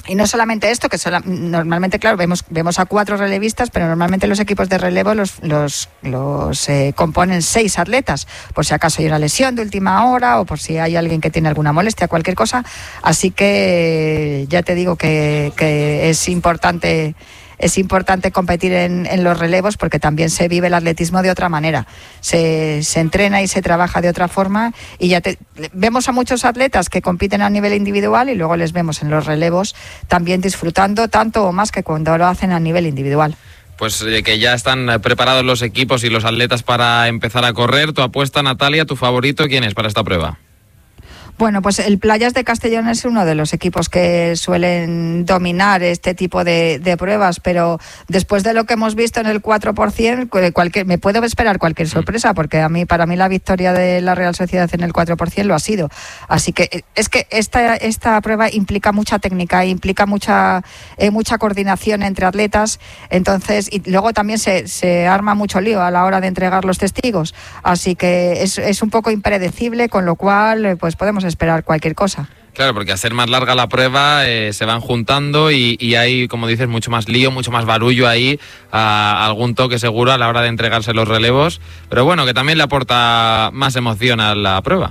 Y no solamente esto, que sola, normalmente, claro, vemos vemos a cuatro relevistas, pero normalmente los equipos de relevo los los, los eh, componen seis atletas, por si acaso hay una lesión de última hora o por si hay alguien que tiene alguna molestia, cualquier cosa. Así que ya te digo que, que es importante... Es importante competir en, en los relevos porque también se vive el atletismo de otra manera. Se, se entrena y se trabaja de otra forma y ya te, vemos a muchos atletas que compiten a nivel individual y luego les vemos en los relevos también disfrutando tanto o más que cuando lo hacen a nivel individual. Pues eh, que ya están preparados los equipos y los atletas para empezar a correr. Tu apuesta, Natalia, tu favorito, ¿quién es para esta prueba? Bueno, pues el Playas de Castellón es uno de los equipos que suelen dominar este tipo de, de pruebas, pero después de lo que hemos visto en el cuatro por ciento, cualquier, me puedo esperar cualquier sorpresa, porque a mí, para mí la victoria de la Real Sociedad en el cuatro por ciento lo ha sido. Así que es que esta, esta prueba implica mucha técnica, implica mucha, eh, mucha coordinación entre atletas, entonces, y luego también se, se arma mucho lío a la hora de entregar los testigos. Así que es, es un poco impredecible, con lo cual pues podemos esperar cualquier cosa. Claro, porque al ser más larga la prueba eh, se van juntando y, y hay, como dices, mucho más lío, mucho más barullo ahí, a, algún toque seguro a la hora de entregarse los relevos, pero bueno, que también le aporta más emoción a la prueba.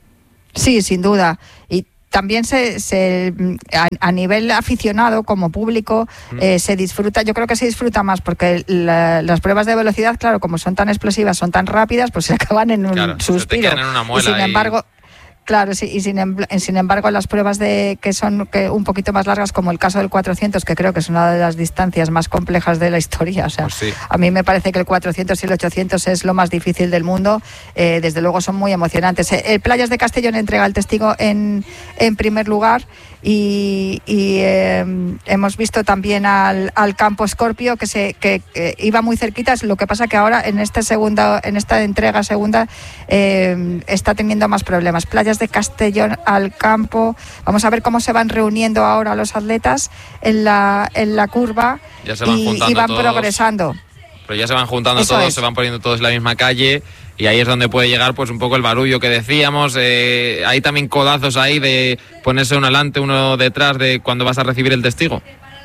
Sí, sin duda. Y también se, se a, a nivel aficionado, como público, mm. eh, se disfruta, yo creo que se disfruta más, porque la, las pruebas de velocidad, claro, como son tan explosivas, son tan rápidas, pues se acaban en un claro, suspiro. Se te quedan en una muela y sin embargo... Y... Claro, sí, y sin, sin embargo las pruebas de que son que un poquito más largas, como el caso del cuatrocientos, que creo que es una de las distancias más complejas de la historia, o sea, pues sí. A mí me parece que el cuatrocientos y el ochocientos es lo más difícil del mundo, eh, desde luego son muy emocionantes. El Playas de Castellón entrega el testigo en, en primer lugar y, y eh, hemos visto también al, al Campo Scorpio que se que, que iba muy cerquita, lo que pasa que ahora en esta segunda en esta entrega segunda eh, está teniendo más problemas. Playas de Castellón al Campo, vamos a ver cómo se van reuniendo ahora los atletas en la en la curva ya se van y, juntando y van todos, progresando. Pero ya se van juntando Eso todos, es. Se van poniendo todos en la misma calle. Y ahí es donde puede llegar pues un poco el barullo que decíamos. Eh, hay también codazos ahí de ponerse uno delante, uno detrás de cuando vas a recibir el testigo.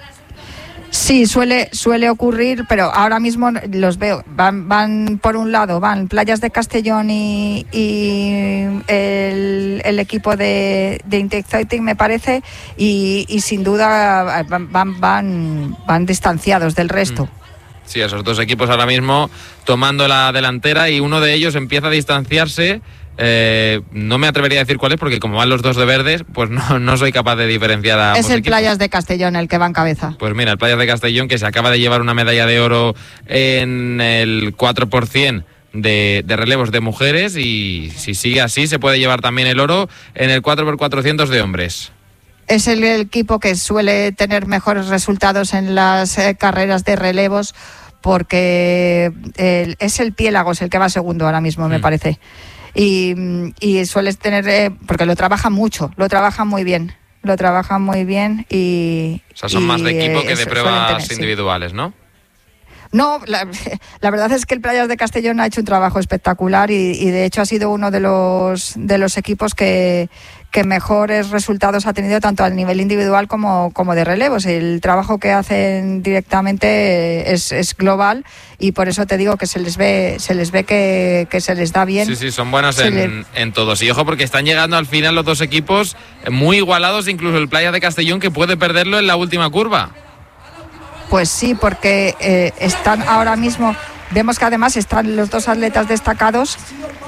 Sí, suele suele ocurrir, pero ahora mismo los veo. Van van por un lado, van Playas de Castellón y, y el, el equipo de, de Intexoiting, me parece, y, y sin duda van, van, van, van distanciados del resto. Mm. Sí, esos dos equipos ahora mismo tomando la delantera y uno de ellos empieza a distanciarse. Eh, no me atrevería a decir cuál es porque como van los dos de verdes, pues no, no soy capaz de diferenciar a Es el equipos. Playas de Castellón el que va en cabeza. Pues mira, el Playas de Castellón, que se acaba de llevar una medalla de oro en el cuatro por ciento de, de relevos de mujeres y si sigue así se puede llevar también el oro en el cuatro por cuatrocientos de hombres. Es el equipo que suele tener mejores resultados en las eh, carreras de relevos porque el, es el Piélagos el que va segundo ahora mismo, mm. me parece. Y, y sueles tener, eh, porque lo trabajan mucho, lo trabajan muy bien, lo trabajan muy bien y... O sea, son y, más de equipo que de eso, pruebas tener, individuales, sí. ¿no? No, la, la verdad es que el Playas de Castellón ha hecho un trabajo espectacular y, y de hecho ha sido uno de los de los equipos que, que mejores resultados ha tenido tanto a nivel individual como, como de relevos. El trabajo que hacen directamente es, es global y por eso te digo que se les ve se les ve que, que se les da bien. Sí, sí, son buenos en, le... en todos. Y ojo porque están llegando al final los dos equipos muy igualados, incluso el Playas de Castellón que puede perderlo en la última curva. Pues sí, porque eh, están ahora mismo, vemos que además están los dos atletas destacados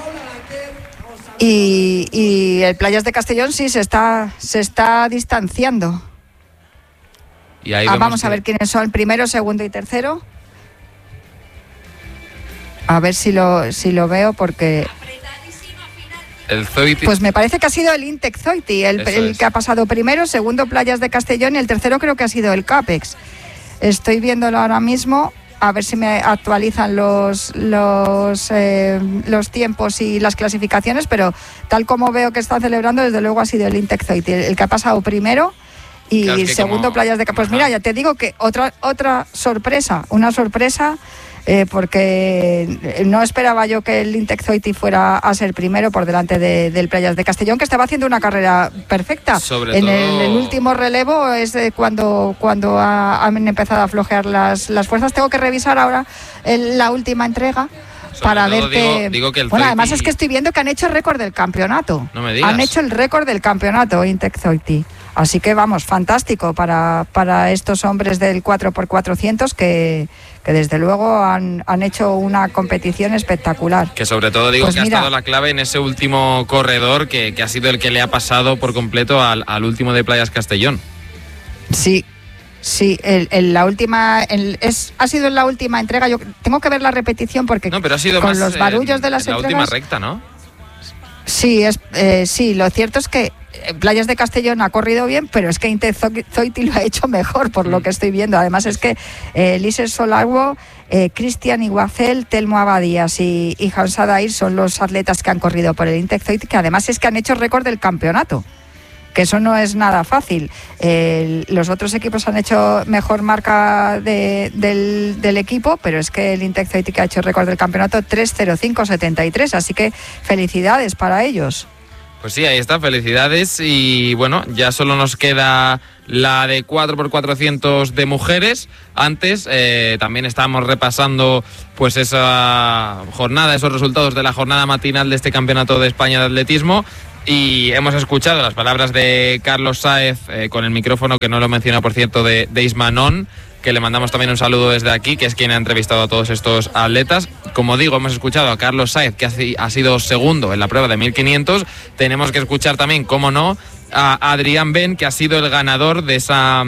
y, y el Playas de Castellón sí se está se está distanciando. Y ahí ah, vamos que... a ver quiénes son primero, segundo y tercero. A ver si lo si lo veo porque... El Zoiti. Pues me parece que ha sido el Intec Zoiti, el, el que ha pasado primero, segundo Playas de Castellón y el tercero creo que ha sido el Capex. Estoy viéndolo ahora mismo, a ver si me actualizan los los eh, los tiempos y las clasificaciones, pero tal como veo que están celebrando, desde luego ha sido el Intec Zoiti, el, el que ha pasado primero y claro, es que segundo como... Playas de Castellón. Pues mira, ya te digo que otra otra sorpresa, una sorpresa eh, porque no esperaba yo que el Intec Zoiti fuera a ser primero por delante de, del Playas de Castellón, que estaba haciendo una carrera perfecta. Sobre en todo... el, el último relevo es de cuando, cuando ha, han empezado a flojear las, las fuerzas. Tengo que revisar ahora el, la última entrega. Sobre para todo ver que... digo, digo que el bueno, Zoiti... además es que estoy viendo que han hecho el récord del campeonato. No me digas. Han hecho el récord del campeonato Intec Zoiti. Así que vamos, fantástico para, para estos hombres del cuatro por cuatrocientos que, que desde luego han, han hecho una competición espectacular. Que sobre todo digo pues que mira, ha estado la clave en ese último corredor que, que ha sido el que le ha pasado por completo al, al último de Playas Castellón. Sí. Sí, el, el, la última el, es ha sido en la última entrega. Yo tengo que ver la repetición porque no, pero ha sido con más los barullos en, de las en la entregas, última recta, ¿no? Sí, es eh, sí. Lo cierto es que Playas de Castellón ha corrido bien, pero es que Intec Zoiti lo ha hecho mejor por mm. lo que estoy viendo. Además es que eh, Lises Solagüe, eh, Cristian Iguacel, Telmo Abadías y, y Hamza Dair son los atletas que han corrido por el Intec Zoiti, que además es que han hecho récord del campeonato. Que eso no es nada fácil. Eh, los otros equipos han hecho mejor marca de, del, del equipo, pero es que el Intec Zoiti que ha hecho récord del campeonato tres cero cinco setenta y tres, así que felicidades para ellos. Pues sí, ahí está, felicidades. Y bueno, ya solo nos queda la de cuatro por cuatrocientos de mujeres. Antes eh, también estábamos repasando pues esa jornada, esos resultados de la jornada matinal de este Campeonato de España de Atletismo. Y hemos escuchado las palabras de Carlos Sáez eh, con el micrófono, que no lo menciona, por cierto, de, de Ismanón, que le mandamos también un saludo desde aquí, que es quien ha entrevistado a todos estos atletas. Como digo, hemos escuchado a Carlos Sáez, que ha, ha sido segundo en la prueba de mil quinientos. Tenemos que escuchar también, cómo no, a Adrián Ben, que ha sido el ganador de esa...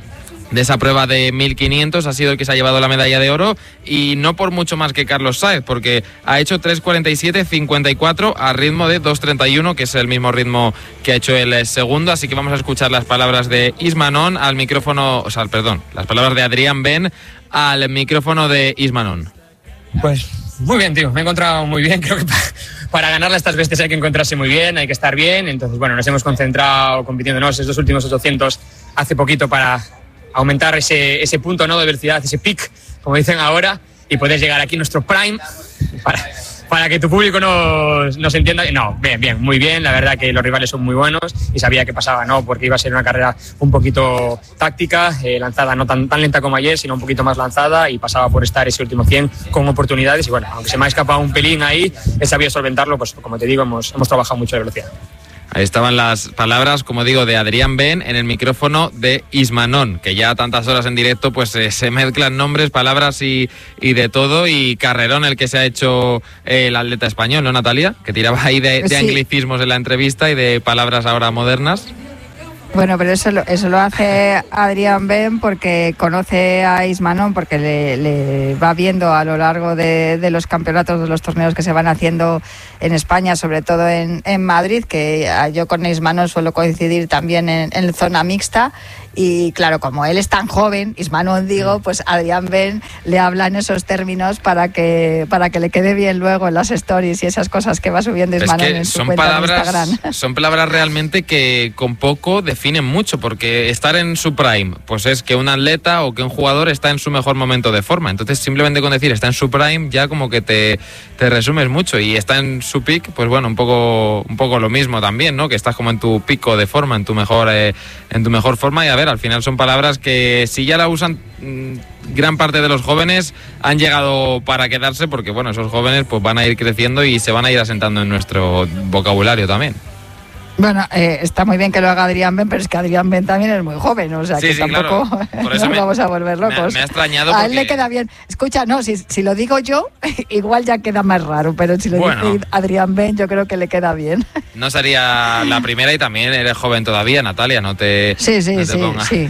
de esa prueba de mil quinientos, ha sido el que se ha llevado la medalla de oro, y no por mucho más que Carlos Sáez, porque ha hecho tres cuarenta y siete cincuenta y cuatro a ritmo de dos treinta y uno, que es el mismo ritmo que ha hecho el segundo. Así que vamos a escuchar las palabras de Ismanón al micrófono, o sea, perdón, las palabras de Adrián Ben al micrófono de Ismanón. Pues muy bien, tío, me he encontrado muy bien. Creo que para, para ganarle a estas bestias hay que encontrarse muy bien, hay que estar bien. Entonces, bueno, nos hemos concentrado compitiéndonos estos últimos ochocientos hace poquito para aumentar ese, ese punto, ¿no?, de velocidad, ese peak, como dicen ahora, y poder llegar aquí a nuestro prime para, para que tu público nos, nos entienda. No, bien, bien, muy bien. La verdad que los rivales son muy buenos y sabía que pasaba, ¿no?, porque iba a ser una carrera un poquito táctica, eh, lanzada no tan, tan lenta como ayer, sino un poquito más lanzada, y pasaba por estar ese último cien con oportunidades. Y bueno, aunque se me ha escapado un pelín ahí, he sabido solventarlo, pues como te digo, hemos, hemos trabajado mucho de velocidad. Ahí estaban las palabras, como digo, de Adrián Ben en el micrófono de Ismanón, que ya a tantas horas en directo pues eh, se mezclan nombres, palabras y, y de todo, y carrerón el que se ha hecho eh, el atleta español, ¿no, Natalia? Que tiraba ahí de, de sí. anglicismos en la entrevista y de palabras ahora modernas. Bueno, pero eso lo, eso lo hace Adrián Ben porque conoce a Ismanón, porque le, le va viendo a lo largo de, de los campeonatos, de los torneos que se van haciendo en España, sobre todo en, en Madrid, que yo con Ismanón suelo coincidir también en, en zona mixta. Y claro, como él es tan joven, Ismanón digo, pues Adrián Ben le habla en esos términos para que para que le quede bien luego en las stories y esas cosas que va subiendo Ismanón en su cuenta palabras, de Instagram. Son palabras realmente que con poco definen mucho, porque estar en su prime, pues es que un atleta o que un jugador está en su mejor momento de forma. Entonces simplemente con decir está en su prime ya como que te, te resumes mucho, y está en su peak, pues bueno, un poco un poco lo mismo también, ¿no? Que estás como en tu pico de forma, en tu mejor eh, en tu mejor forma. Y a ver, al final son palabras que si ya la usan mmm, gran parte de los jóvenes, han llegado para quedarse, porque bueno, esos jóvenes pues van a ir creciendo y se van a ir asentando en nuestro vocabulario también. Bueno, eh, está muy bien que lo haga Adrián Ben, pero es que Adrián Ben también es muy joven, o sea sí, que sí, tampoco claro. Por eso nos me, vamos a volver locos. Me, me ha extrañado porque... A porque... él le queda bien. Escucha, no, si, si lo digo yo, igual ya queda más raro, pero si lo bueno, dice Adrián Ben, yo creo que le queda bien. No sería la primera, y también eres joven todavía, Natalia, no te Sí, sí, no te sí, pongas. sí.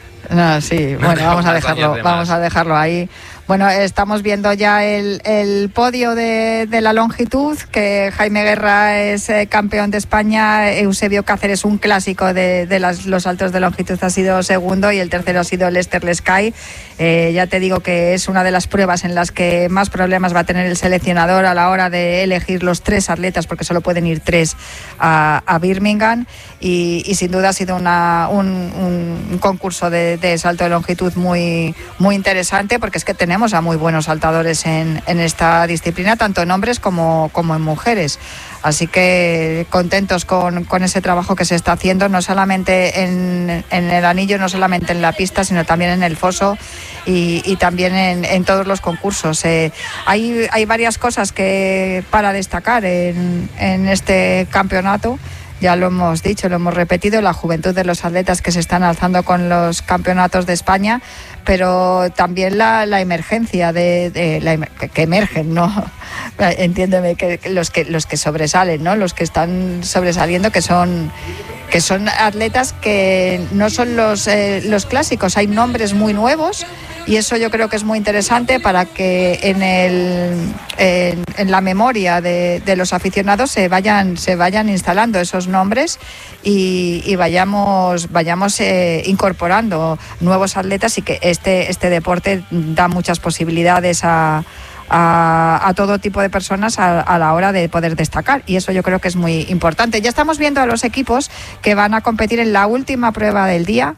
No, sí, no bueno, vamos a años dejarlo, de vamos a dejarlo ahí. Bueno, estamos viendo ya el, el podio de, de la longitud, que Jaime Guerra es eh, campeón de España, Eusebio Cáceres, un clásico de, de las, los saltos de longitud, ha sido segundo, y el tercero ha sido Lester Lescay. Eh, ya te digo que es una de las pruebas en las que más problemas va a tener el seleccionador a la hora de elegir los tres atletas, porque solo pueden ir tres a, a Birmingham, y, y sin duda ha sido una, un, un concurso de, de salto de longitud muy, muy interesante, porque es que tenemos tenemos a muy buenos saltadores en, en esta disciplina, tanto en hombres como, como en mujeres. Así que contentos con, con ese trabajo que se está haciendo, no solamente en, en el anillo, no solamente en la pista, sino también en el foso y, y también en, en todos los concursos. Eh, hay, hay varias cosas que para destacar en, en este campeonato. Ya lo hemos dicho, lo hemos repetido, la juventud de los atletas que se están alzando con los campeonatos de España, pero también la, la emergencia de, de la, que emergen, ¿no? Entiéndeme, que los que los que sobresalen, ¿no? Los que están sobresaliendo, que son que son atletas que no son los eh, los clásicos, hay nombres muy nuevos. Y eso yo creo que es muy interesante para que en el en, en la memoria de, de los aficionados se vayan se vayan instalando esos nombres y, y vayamos vayamos eh, incorporando nuevos atletas, y que este este deporte da muchas posibilidades a A, a todo tipo de personas a, a la hora de poder destacar, y eso yo creo que es muy importante. Ya estamos viendo a los equipos que van a competir en la última prueba del día.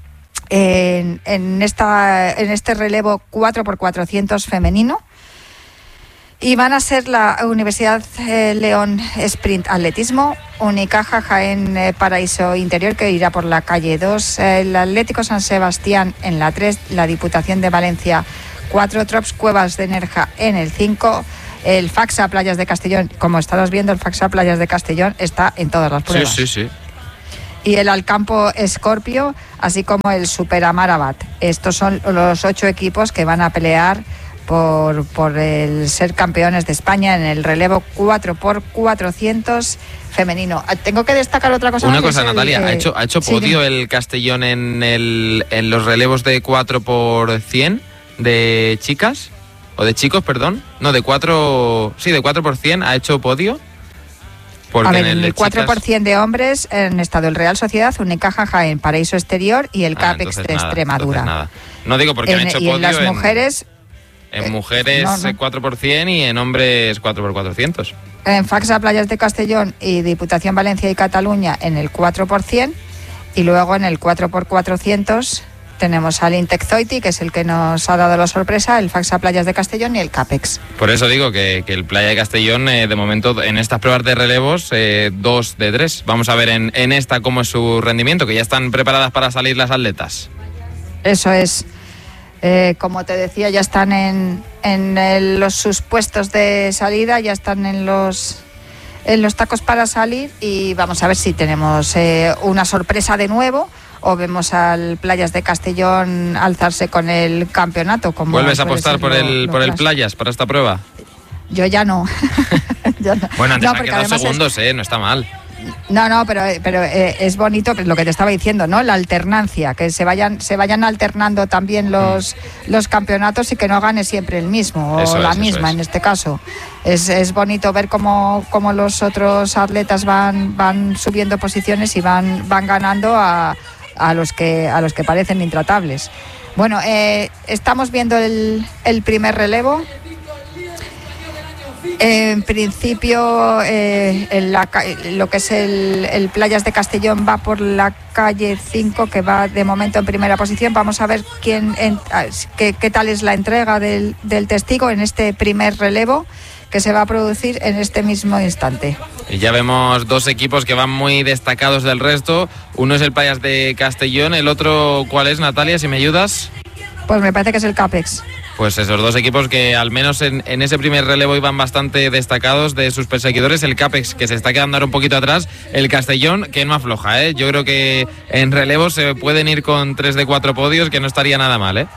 En, en, esta, en este relevo cuatro por cuatrocientos femenino, y van a ser la Universidad eh, León Sprint Atletismo, Unicaja Jaén eh, Paraíso Interior, que irá por la calle dos, eh, el Atlético San Sebastián en la tres, la Diputación de Valencia cuatro, Trops Cuevas de Nerja en el cinco, el Faxa Playas de Castellón. Como estamos viendo, el Faxa Playas de Castellón está en todas las pruebas. Sí, sí, sí. Y el Alcampo Escorpio, así como el Superamar Abad. Estos son los ocho equipos que van a pelear por, por el ser campeones de España en el relevo cuatro por cuatrocientos femenino. Tengo que destacar otra cosa. Una cosa, el, Natalia, eh, ¿ha hecho, ha hecho sí, podio dime. el Castellón en, el, en los relevos de cuatro por cien de chicas? O de chicos, perdón. No, de cuatro... Sí, de cuatro por cien ha hecho podio. Porque A ver, en el, el de cuatro por ciento chicas... de hombres han estado el Real Sociedad, Unicaja Jaén, Paraíso Exterior y el Ah, CAPEX entonces de nada, Extremadura. entonces nada. No digo porque En- han hecho y podio en las en, mujeres, en eh, mujeres no, no. cuatro por cien y en hombres cuatro por cuatrocientos. en Faxa Playas de Castellón y Diputación Valencia y Cataluña en el cuatro por ciento, y luego en el cuatro por cuatrocientos tenemos al Intec Zoiti, que es el que nos ha dado la sorpresa, el Faxa Playas de Castellón y el CAPEX. Por eso digo que, que el Playa de Castellón, eh, de momento, en estas pruebas de relevos, eh, dos de tres. Vamos a ver en, en esta cómo es su rendimiento, que ya están preparadas para salir las atletas. Eso es. Eh, como te decía, ya están en, en el- los, sus puestos de salida, ya están en los, en los tacos para salir, y vamos a ver si tenemos eh, una sorpresa de nuevo, o vemos al Playas de Castellón alzarse con el campeonato. Como ¿Vuelves a suele apostar ser por lo- el, lo por el clásico. Playas para esta prueba? Yo ya no. Yo no. Bueno, antes No, han porque quedado además es- segundos, eh, no está mal. No, no, pero, pero eh, es bonito lo que te estaba diciendo, ¿no? La alternancia, que se vayan se vayan alternando también los, los campeonatos, y que no gane siempre el mismo, Eso o la es, eso misma es. en este caso. Es, es bonito ver cómo, cómo los otros atletas van, van subiendo posiciones y van, van ganando a, a los que a los que parecen intratables. Bueno, eh, estamos viendo el, el primer relevo. En principio, eh, en la ca- lo que es el, el Playas de Castellón va por la calle cinco, que va de momento en primera posición. Vamos a ver quién en- a- qué, qué tal es la entrega del, del testigo en este primer relevo, que se va a producir en este mismo instante. Y ya vemos dos equipos que van muy destacados del resto. Uno es el Playas de Castellón, el otro, ¿cuál es, Natalia, si me ayudas? Pues me parece que es el CAPEX. Pues esos dos equipos que al menos en, en ese primer relevo iban bastante destacados de sus perseguidores. El CAPEX, que se está quedando ahora un poquito atrás. El Castellón, que no afloja, ¿eh? Yo creo que en relevo se pueden ir con tres de cuatro podios, que no estaría nada mal, ¿eh?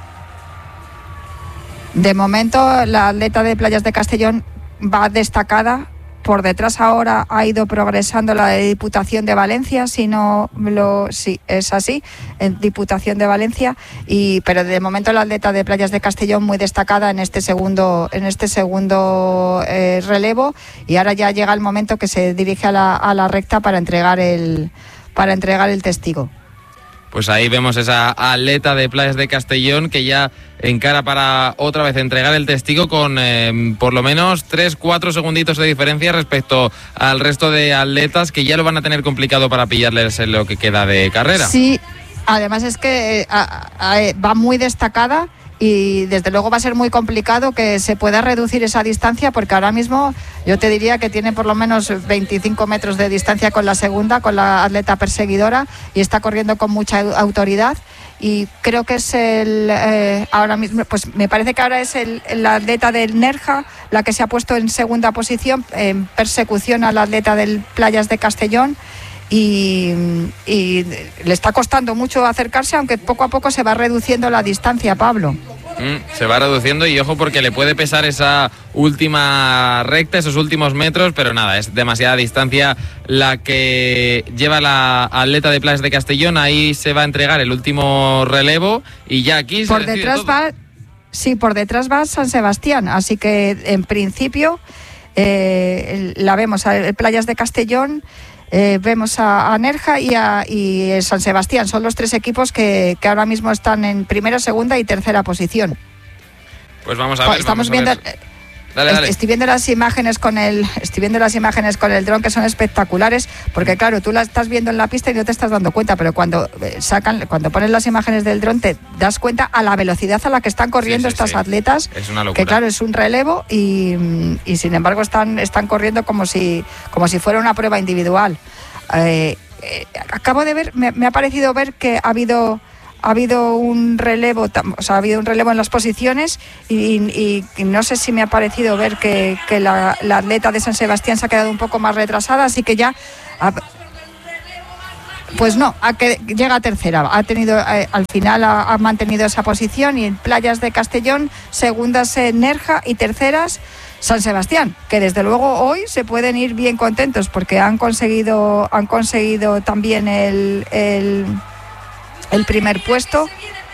De momento, la atleta de Playas de Castellón va destacada. Por detrás ahora ha ido progresando la de Diputación de Valencia, si no lo sí es así, en Diputación de Valencia, y pero de momento la atleta de Playas de Castellón muy destacada en este segundo en este segundo eh, relevo, y ahora ya llega el momento que se dirige a la, a la recta para entregar el para entregar el testigo. Pues ahí vemos esa atleta de Playas de Castellón que ya encara para otra vez entregar el testigo con eh, por lo menos tres cuatro segunditos de diferencia respecto al resto de atletas, que ya lo van a tener complicado para pillarles en lo que queda de carrera. Sí, además es que eh, a- a- va muy destacada, y desde luego va a ser muy complicado que se pueda reducir esa distancia, porque ahora mismo yo te diría que tiene por lo menos veinticinco metros de distancia con la segunda, con la atleta perseguidora, y está corriendo con mucha autoridad. Y creo que es el eh, ahora mismo, pues me parece que ahora es el, la atleta del Nerja la que se ha puesto en segunda posición en persecución a la atleta del Playas de Castellón. Y, y le está costando mucho acercarse, aunque poco a poco se va reduciendo la distancia, Pablo. Mm, se va reduciendo, y ojo, porque le puede pesar esa última recta, esos últimos metros, pero nada, es demasiada distancia la que lleva la atleta de Playas de Castellón. Ahí se va a entregar el último relevo y ya aquí por se decide detrás todo. va, sí, por detrás va San Sebastián, así que en principio eh, la vemos a Playas de Castellón. Eh, vemos a, a Nerja y a y San Sebastián. Son los tres equipos que, que ahora mismo están en primera, segunda y tercera posición. Pues vamos a ver. Estamos vamos a viendo. ver. Dale, dale. Estoy viendo las imágenes con el, estoy viendo las imágenes con el dron, que son espectaculares, porque claro, tú las estás viendo en la pista y no te estás dando cuenta, pero cuando sacan, cuando pones las imágenes del dron te das cuenta a la velocidad a la que están corriendo sí, sí, estas sí. atletas. Es una locura. Que claro, es un relevo y, y sin embargo están, están corriendo como si, como si fuera una prueba individual. Eh, eh, acabo de ver, me, me ha parecido ver que ha habido ha habido un relevo, o sea, ha habido un relevo en las posiciones y, y, y no sé si me ha parecido ver que, que la, la atleta de San Sebastián se ha quedado un poco más retrasada, así que ya ha, pues no, a que llega a tercera, ha tenido eh, al final ha, ha mantenido esa posición, y en Playas de Castellón segundas en Nerja y terceras San Sebastián, que desde luego hoy se pueden ir bien contentos porque han conseguido han conseguido también el, el el primer puesto.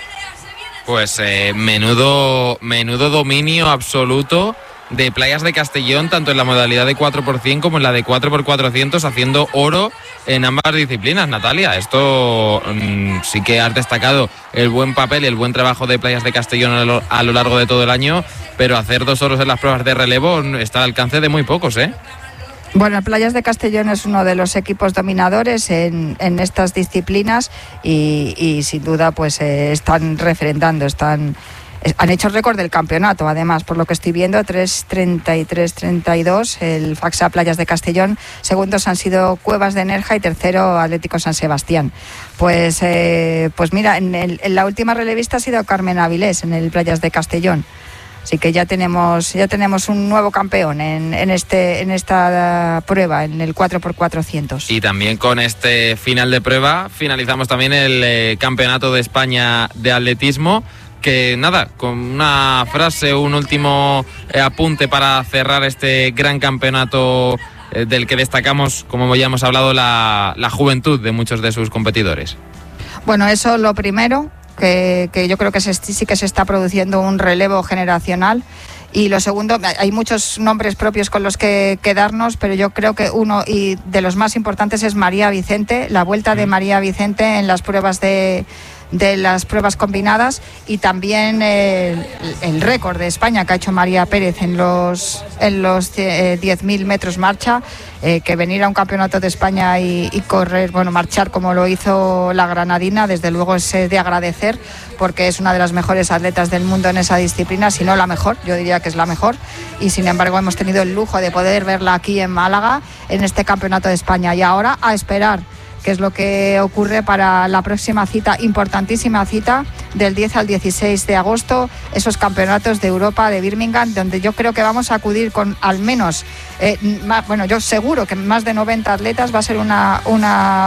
Pues eh, menudo menudo dominio absoluto de Playas de Castellón, tanto en la modalidad de cuatro por cien como en la de cuatro por cuatrocientos, haciendo oro en ambas disciplinas, Natalia. Esto mmm, sí que has destacado el buen papel y el buen trabajo de Playas de Castellón a lo, a lo largo de todo el año, pero hacer dos oros en las pruebas de relevo está al alcance de muy pocos, ¿eh? Bueno, Playas de Castellón es uno de los equipos dominadores en, en estas disciplinas y, y sin duda pues eh, están referendando, están han hecho el récord del campeonato, además, por lo que estoy viendo, tres treinta y tres treinta y dos, el Faxa Playas de Castellón. Segundos han sido Cuevas de Nerja y tercero Atlético San Sebastián. Pues eh, pues mira, en, el, en la última relevista ha sido Carmen Avilés en el Playas de Castellón. Así que ya tenemos ya tenemos un nuevo campeón en, en este en esta prueba, en el cuatro por cuatrocientos. Y también con este final de prueba finalizamos también el eh, Campeonato de España de Atletismo, que nada, con una frase, un último eh, apunte para cerrar este gran campeonato eh, del que destacamos, como ya hemos hablado, la, la juventud de muchos de sus competidores. Bueno, eso lo primero. Que, que yo creo que se, sí que se está produciendo un relevo generacional. Y lo segundo, hay muchos nombres propios con los que quedarnos, pero yo creo que uno y de los más importantes es María Vicente, la vuelta de María Vicente en las pruebas de, de las pruebas combinadas, y también el, el récord de España que ha hecho María Pérez en los en los eh, diez mil metros marcha, eh, que venir a un campeonato de España y, y correr, bueno, marchar como lo hizo la granadina, desde luego es de agradecer, porque es una de las mejores atletas del mundo en esa disciplina, si no la mejor, yo diría que es la mejor, y sin embargo hemos tenido el lujo de poder verla aquí en Málaga en este campeonato de España. Y ahora a esperar qué es lo que ocurre para la próxima cita, importantísima cita, del diez al dieciséis de agosto, esos campeonatos de Europa de Birmingham, donde yo creo que vamos a acudir con al menos, eh, más, bueno, yo seguro que más de noventa atletas. Va a ser una una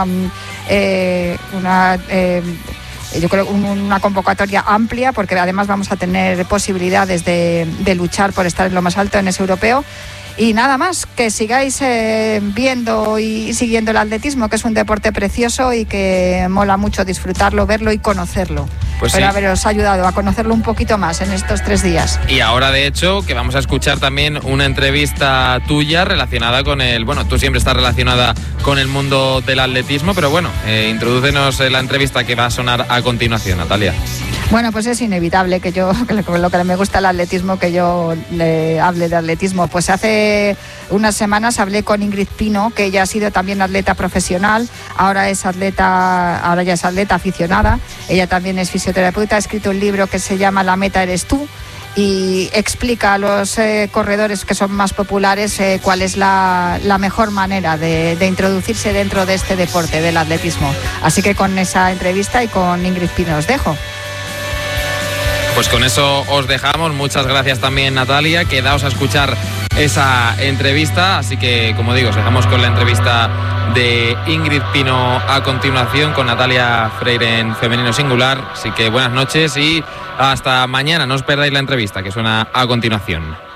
eh, una eh, yo creo una convocatoria amplia, porque además vamos a tener posibilidades de, de luchar por estar en lo más alto en ese europeo. Y nada más, que sigáis eh, viendo y siguiendo el atletismo, que es un deporte precioso y que mola mucho disfrutarlo, verlo y conocerlo. Pues Pero sí. haberos ayudado a conocerlo un poquito más en estos tres días. Y ahora, de hecho, que vamos a escuchar también una entrevista tuya relacionada con el... Bueno, tú siempre estás relacionada con el mundo del atletismo, pero bueno, eh, introdúcenos la entrevista que va a sonar a continuación, Natalia. Bueno, pues es inevitable que yo, que lo que me gusta el atletismo, que yo le hable de atletismo. Pues hace unas semanas hablé con Ingrid Pino, que ella ha sido también atleta profesional, ahora es atleta, ahora ya es atleta aficionada, ella también es fisioterapeuta, ha escrito un libro que se llama La meta eres tú, y explica a los eh, corredores que son más populares eh, cuál es la, la mejor manera de, de introducirse dentro de este deporte del atletismo. Así que con esa entrevista y con Ingrid Pino os dejo. Pues con eso os dejamos. Muchas gracias también, Natalia. Quedaos a escuchar esa entrevista. Así que, como digo, os dejamos con la entrevista de Ingrid Pino a continuación con Natalia Freire en Femenino Singular. Así que buenas noches y hasta mañana. No os perdáis la entrevista que suena a continuación.